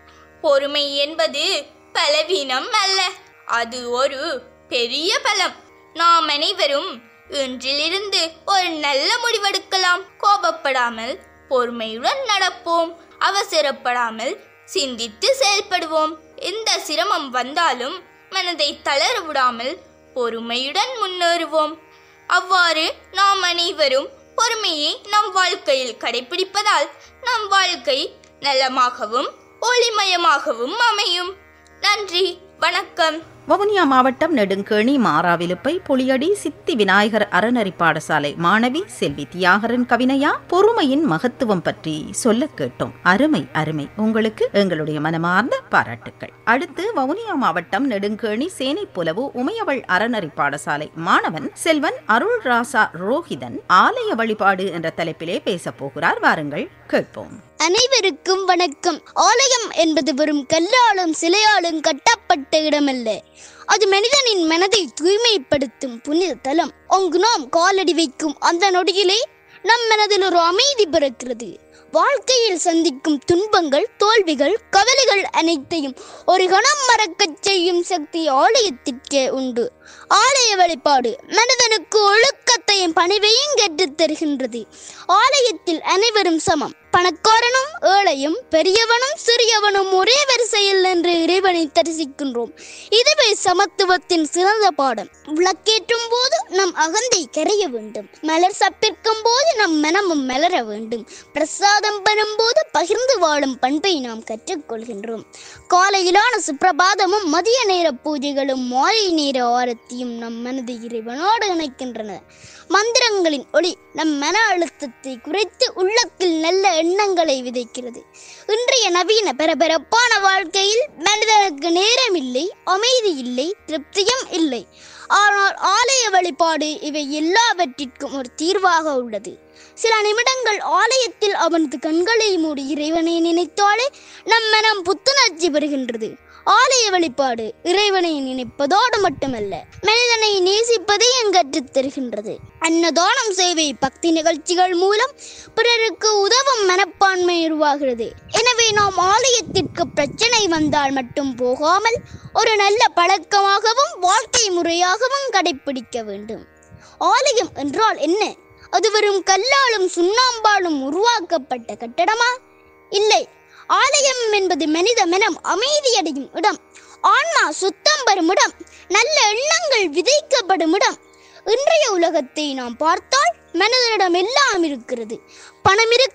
பொறுமை என்பது பலவீனம் அல்ல, அது ஒரு பெரிய பலம். நாம் அனைவரும் இன்றிலிருந்து ஒரு நல்ல முடிவெடுக்கலாம். கோபப்படாமல் பொறுமையுடன் நடப்போம். அவசரப்படாமல் சிந்தித்து செயல்படுவோம். எந்த சிரமம் வந்தாலும் மனதை தளர விடாமல் பொறுமையுடன் முன்னேறுவோம். அவ்வாறு நாம் அனைவரும் பொறுமையை நம் வாழ்க்கையில் கடைபிடிப்பதால் நம் வாழ்க்கை நலமாகவும் ஒளிமயமாகவும் அமையும். நன்றி, வணக்கம்.
வவுனியா மாவட்டம் நெடுங்கேணி மாராவிலுப்பை புளியடி சித்தி விநாயகர் அறநெறி பாடசாலை மாணவி செல்வி தியாகரன் கவினையா பொறுமையின் மகத்துவம் பற்றி சொல்ல கேட்டோம். அருமை அருமை, உங்களுக்கு எங்களுடைய மனமார்ந்த பாராட்டுக்கள். அடுத்து வவுனியா மாவட்டம் நெடுங்கேணி சேனை புலவு உமையவள் அறநெறி பாடசாலை மாணவன் செல்வன் அருள் ராசா ரோஹிதன் ஆலய வழிபாடு என்ற தலைப்பிலே பேச போகிறார். வாருங்கள் கேட்போம்.
அனைவருக்கும் வணக்கம். ஆலயம் என்பது வெறும் கல்லாலும் சிலையாலும் கட்டப்பட்ட இடமல்ல, அது மனிதனின் மனதை தூய்மைப்படுத்தும் புனித தலம். அங்கு நாம் காலடி வைக்கும் அந்த நொடியிலே நம் மனதில் ஒரு அமைதி பிறக்கிறது. வாழ்க்கையில் சந்திக்கும் துன்பங்கள், தோல்விகள், கவலைகள் அனைத்தையும் ஒரு கணம் மறக்கச் செய்யும் சக்தி ஆலயத்திற்கே உண்டு. ஆலய வழிபாடு மனிதனுக்கு ஒழுக்கத்தையும் பணிவையும் கற்றுத் தருகின்றது. ஆலயத்தில் அனைவரும் சமம். பணக்காரனும் ஏழையும் பெரியவனும் சிறியவனும் ஒரே வரிசையில் என்று இறைவனை தரிசிக்கின்றோம். இதுவே சமத்துவத்தின் சிறந்த பாடம். விளக்கேற்றும் போது நம் அகந்தை கரைய வேண்டும். மலர் சப்பிற்கும் போது நம் மனமும் மலர வேண்டும். பிரசாதம் பெறும் போது பகிர்ந்து வாழும் பண்பை நாம் கற்றுக்கொள்கின்றோம். காலையிலான சுப்பிரபாதமும் மதிய நேர பூஜைகளும் மாலை நேர ஆரத்தியும் நம் மனதை இறைவனோடு இணைக்கின்றன. மந்திரங்களின் ஒளி நம் மன அழுத்தத்தை குறைத்து உள்ளத்தில் நல்ல எண்ணங்களை விதைக்கிறது. இன்றைய நவீன பரபரப்பான வாழ்க்கையில் மனிதனுக்கு நேரம் இல்லை, அமைதி இல்லை, திருப்தியும் இல்லை. ஆனால் ஆலய வழிபாடு இவை எல்லாவற்றிற்கும் ஒரு தீர்வாக உள்ளது. சில நிமிடங்கள் ஆலயத்தில் அவனது கண்களை மூடி இறைவனை நினைத்தாலே நம் மனம் புத்துணர்ச்சி பெறுகின்றது. ஆலய வழிபாடு இறைவனை நினைப்பதோடு மட்டுமல்ல, மனிதனை நேசிப்பதையும் கற்றுத் தருகின்றது. அன்னதானம், சேவை, பக்தி நிகழ்ச்சிகள் மூலம் பிறருக்கு உதவும் மனப்பான்மை உருவாகிறது. எனவே நாம் ஆலயத்திற்கு பிரச்சனை வந்தால் மட்டும் போகாமல் ஒரு நல்ல பழக்கமாகவும் வாழ்க்கை முறையாகவும் கடைபிடிக்க வேண்டும். ஆலயம் என்றால் என்ன? அது வெறும் கல்லாலும் சுண்ணாம்பாலும் உருவாக்கப்பட்ட கட்டடமா? இல்லை. ஆலயம் என்பது மனித மனம் அமைதியடையும் இடம், ஆன்மா சுத்தம் பெறும் இடம், நல்ல எண்ணங்கள் விதைக்கப்படும் இடம். இன்றைய உலகத்தை நாம் பார்த்தால் மனிதனிடம் எல்லாம் இருக்கிறது. பணம் இருக்கிறது,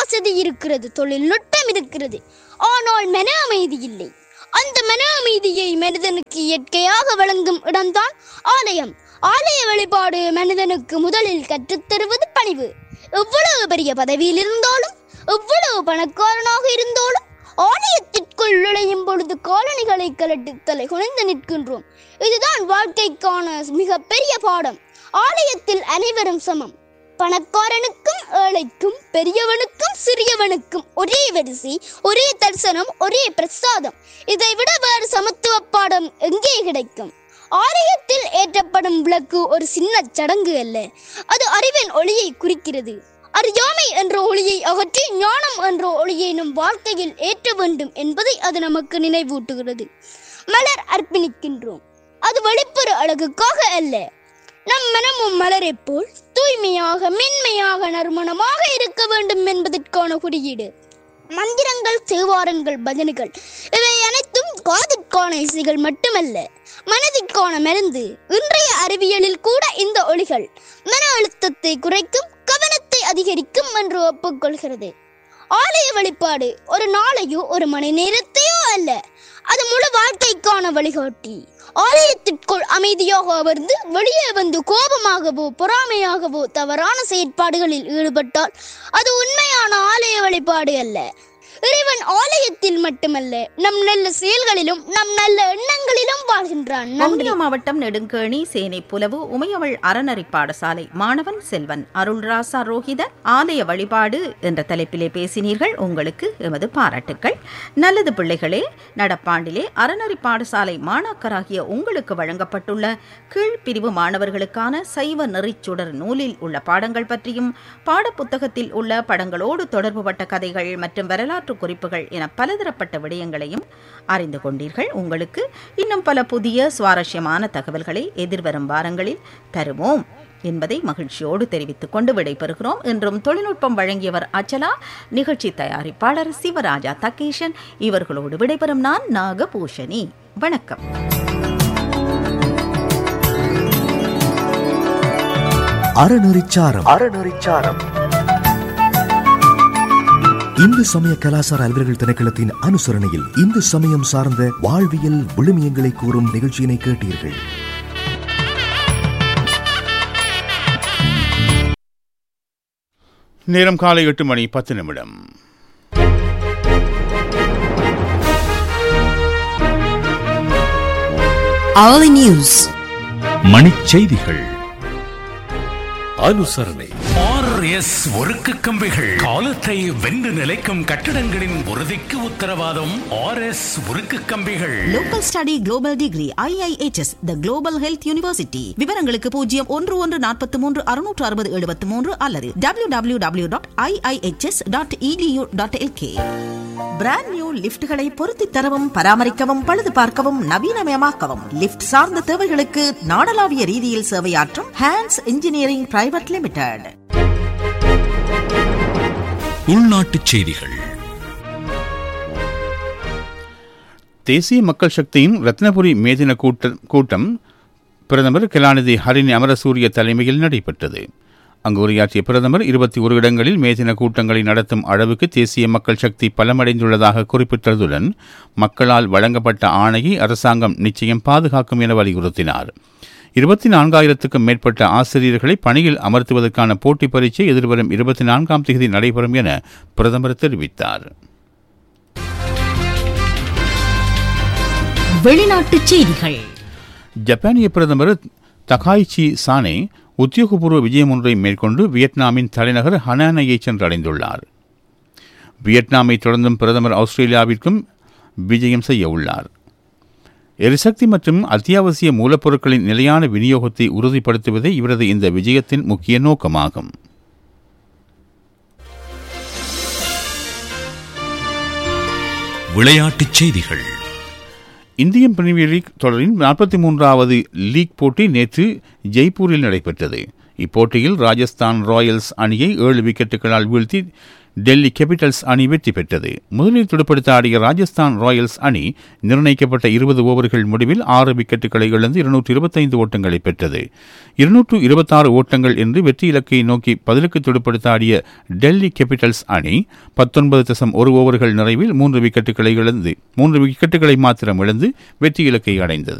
வசதி இருக்கிறது, தொழில்நுட்பம் இருக்கிறது, ஆனால் மன அமைதி இல்லை. அந்த மன அமைதியை மனிதனுக்கு இயற்கையாக வழங்கும் இடம்தான் ஆலயம். ஆலய வழிபாடு மனிதனுக்கு முதலில் கற்றுத்தருவது பணிவு. எவ்வளவு பெரிய பதவியில் இருந்தாலும், எவ்வளவு பணக்காரனாக இருந்தாலும், ஆலயத்திற்குள் நுழையும் பொழுது காலணிகளை கலட்டி தலை குனிந்து நிற்கின்றோம். இதுதான் வாழ்க்கைக்கான மிக பெரிய பாடம். ஆலயத்தில் அனைவரும் சமம். பணக்காரனுக்கும் ஏழைக்கும், பெரியவனுக்கும் சிறியவனுக்கும் ஒரே வரிசை, ஒரே தரிசனம், ஒரே பிரசாதம். இதை விட வேறு சமத்துவ பாடம் எங்கே கிடைக்கும்? ஆலயத்தில் ஏற்றப்படும் விளக்கு ஒரு சின்ன சடங்கு அல்ல, அது அறிவின் ஒளியை குறிக்கிறது. அறியாமை என்ற ஒளியை அகற்றி ஞானம் என்ற ஒளியை நம் வாழ்க்கையில் ஏற்ற வேண்டும் என்பதை அது நமக்கு நினைவூட்டுகிறது. மலர் அர்ப்பணிக்கின்றோம், அது வெளிப்புற அழகுக்காக அல்ல. நம் மனமும் மலரை போல் தூய்மையாக, மென்மையாக, நறுமணமாக இருக்க வேண்டும் என்பதற்கான குறியீடு. மந்திரங்கள், தேவாரங்கள், பஜனைகள் இவை அனைத்தும் காதிற்கான இசைகள் மட்டுமல்ல, மனதிற்கான மருந்து. இன்றைய அறிவியலில் கூட இந்த ஒளிகள் மன அழுத்தத்தை குறைக்கும், கவனத்தை அதிகரிக்கும் என்று ஒப்புக்கொள்கிறது. ஆலய வழிபாடு ஒரு நாளையோ ஒரு மணி நேரத்தையோ அல்ல, அது முழு வாழ்க்கைக்கான வழிகாட்டி. ஆலயத்திற்குள் அமைதியாக அமர்ந்து வெளியே வந்து கோபமாகவோ பொறாமையாகவோ தவறான செயற்பாடுகளில் ஈடுபட்டால் அது உண்மையான ஆலய வழிபாடு அல்ல. இறைவன் ஆலயத்தில் மட்டுமல்ல, நம் நல்ல செயல்களிலும் நம் நல்ல எண்ணங்களிலும் வாழ்கின்றான்.
வவுனியா மாவட்டம் நெடுங்கேணி சேனை புலவு உமையவள் அறநெறி பாடசாலை மாணவன் செல்வன் அருள்ராசா ரோஹிதன் ஆலய வழிபாடு என்ற தலைப்பிலே பேசினீர்கள். உங்களுக்கு எமது பாராட்டுக்கள். நல்லது பிள்ளைகளே, நடப்பாண்டிலே அறநெறி பாடசாலை மாணாக்கராகிய உங்களுக்கு வழங்கப்பட்டுள்ள கீழ்பிரிவு மாணவர்களுக்கான சைவ நெறிச்சுடர் நூலில் உள்ள பாடங்கள் பற்றியும், பாடப்புத்தகத்தில் உள்ள படங்களோடு தொடர்புபட்ட கதைகள் மற்றும் வரலாற்று குறிப்புகள் என பலதரப்பட்ட விடயங்களையும் அறிந்து கொண்டீர்கள். உங்களுக்கு இன்னும் பல புதிய சுவாரஸ்யமான தகவல்களை எதிர்வரும் வாரங்களில் தருவோம் என்பதை மகிழ்ச்சியோடு தெரிவித்துக் கொண்டு விடைபெறுகிறோம். என்றும் தொழில்நுட்பம் வழங்கியவர் அச்சலா, நிகழ்ச்சி தயாரிப்பாளர் சிவராஜா தகேஷன். இவர்களோடு விடைபெறும் நான் நாகபூஷணி. வணக்கம்.
அறநெறிச்சாரம் அறநெறிச்சாரம் இந்து சமய கலாசார அலுவலர்கள் திணைக்களத்தின் அனுசரணையில் இந்து சமயம் சார்ந்த வாழ்வியல் விழுமியங்களை கூறும் நிகழ்ச்சியினை கேட்டீர்கள்.
நேரம் காலை எட்டு மணி பத்து நிமிடம்.
Hourly News.
மணிச்செய்திகள்.
அனுசரணை ஆர்எஸ் ஒருக்கு கம்பிகள், காலத்தை வென்று நிலைக்கும் கட்டடங்களின் உறுதிக்கு உத்தரவாதம். ஆர்எஸ் ஒருக்கு கம்பிகள்.
Local Study Global Degree I I H S The Global Health University. விவரங்களுக்கு பூஜ்ஜியம் ஒன்று ஒன்று நாற்பத்தி மூன்று அறுநூற்று அறுபது எழுபத்தி மூன்று அல்லது W W W dot I I H S dot E D you dot L K. Brand new லிப்ட்களை பொருத்தி தரவும், பராமரிக்கவும், பழுது பார்க்கவும், நவீனமயமாக்கவும், லிப்ட் சார்ந்த தேவைகளுக்கு நாடளாவிய ரீதியில் சேவையாற்றும் ஹேண்ட்ஸ் இன்ஜினியரிங் பிரைவேட் லிமிடெட்.
உள்நாட்டுச் செய்திகள்.
தேசிய மக்கள் சக்தியின் ரத்னபுரி மேதின கூட்டம் பிரதமர் கலாநிதி ஹரிணி அமரசூரிய தலைமையில் நடைபெற்றது. அங்கு உரையாற்றிய பிரதமர் இருபத்தி ஒரு இடங்களில் மேதின கூட்டங்களை நடத்தும் அளவுக்கு தேசிய மக்கள் சக்தி பலமடைந்துள்ளதாக குறிப்பிட்டதுடன் மக்களால் வழங்கப்பட்ட ஆணையை அரசாங்கம் நிச்சயம் பாதுகாக்கும் என வலியுறுத்தினார். இருபத்தி நான்காயிரத்துக்கும் மேற்பட்ட ஆசிரியர்களை பணியில் அமர்த்துவதற்கான போட்டி பரீட்சை எதிர்வரும் இருபத்தி நான்காம் தேதி நடைபெறும் என பிரதமர் தெரிவித்தார்.
வெளிநாட்டுச் செய்திகள்.
ஜப்பானிய பிரதமர் தகாய்ச்சி சானே உத்தியோகபூர்வ விஜயம் ஒன்றை மேற்கொண்டு வியட்நாமின் தலைநகர் ஹனானையை சென்றடைந்துள்ளார். வியட்நாமை தொடர்ந்தும் பிரதமர் ஆஸ்திரேலியாவிற்கும் விஜயம் செய்ய உள்ளார். எரிசக்தி மற்றும் அத்தியாவசிய மூலப்பொருட்களின் நிலையான விநியோகத்தை உறுதிப்படுத்துவதே இவரது இந்த விஜயத்தின் முக்கிய நோக்கமாகும்.
விளையாட்டுச் செய்திகள்.
இந்தியன் பிரீமியர் லீக் தொடரின் நாற்பத்தி மூன்றாவது லீக் போட்டி நேற்று ஜெய்ப்பூரில் நடைபெற்றது. இப்போட்டியில் ராஜஸ்தான் ராயல்ஸ் அணியை ஏழு விக்கெட்டுகளால் வீழ்த்தி டெல்லி கேபிட்டல்ஸ் அணி வெற்றி பெற்றது. முதலில் துடுப்படுத்த ஆடிய ராஜஸ்தான் ராயல்ஸ் அணி நிர்ணயிக்கப்பட்ட இருபது ஓவர்கள் முடிவில் ஆறு விக்கெட்டுகளை இழந்து இருநூற்று இருபத்தைந்து ஓட்டங்களை பெற்றது. இருநூற்று இருபத்தாறு ஓட்டங்கள் என்று வெற்றி இலக்கை நோக்கி பதிலுக்கு துடுப்படுத்த ஆடிய டெல்லி கேபிட்டல்ஸ் அணி பத்தொன்பது தசம் ஒரு ஓவர்கள் நிறைவில் மூன்று விக்கெட்டுகளை இழந்து மூன்று விக்கெட்டுகளை மாத்திரம் இழந்து வெற்றி இலக்கை அடைந்தது.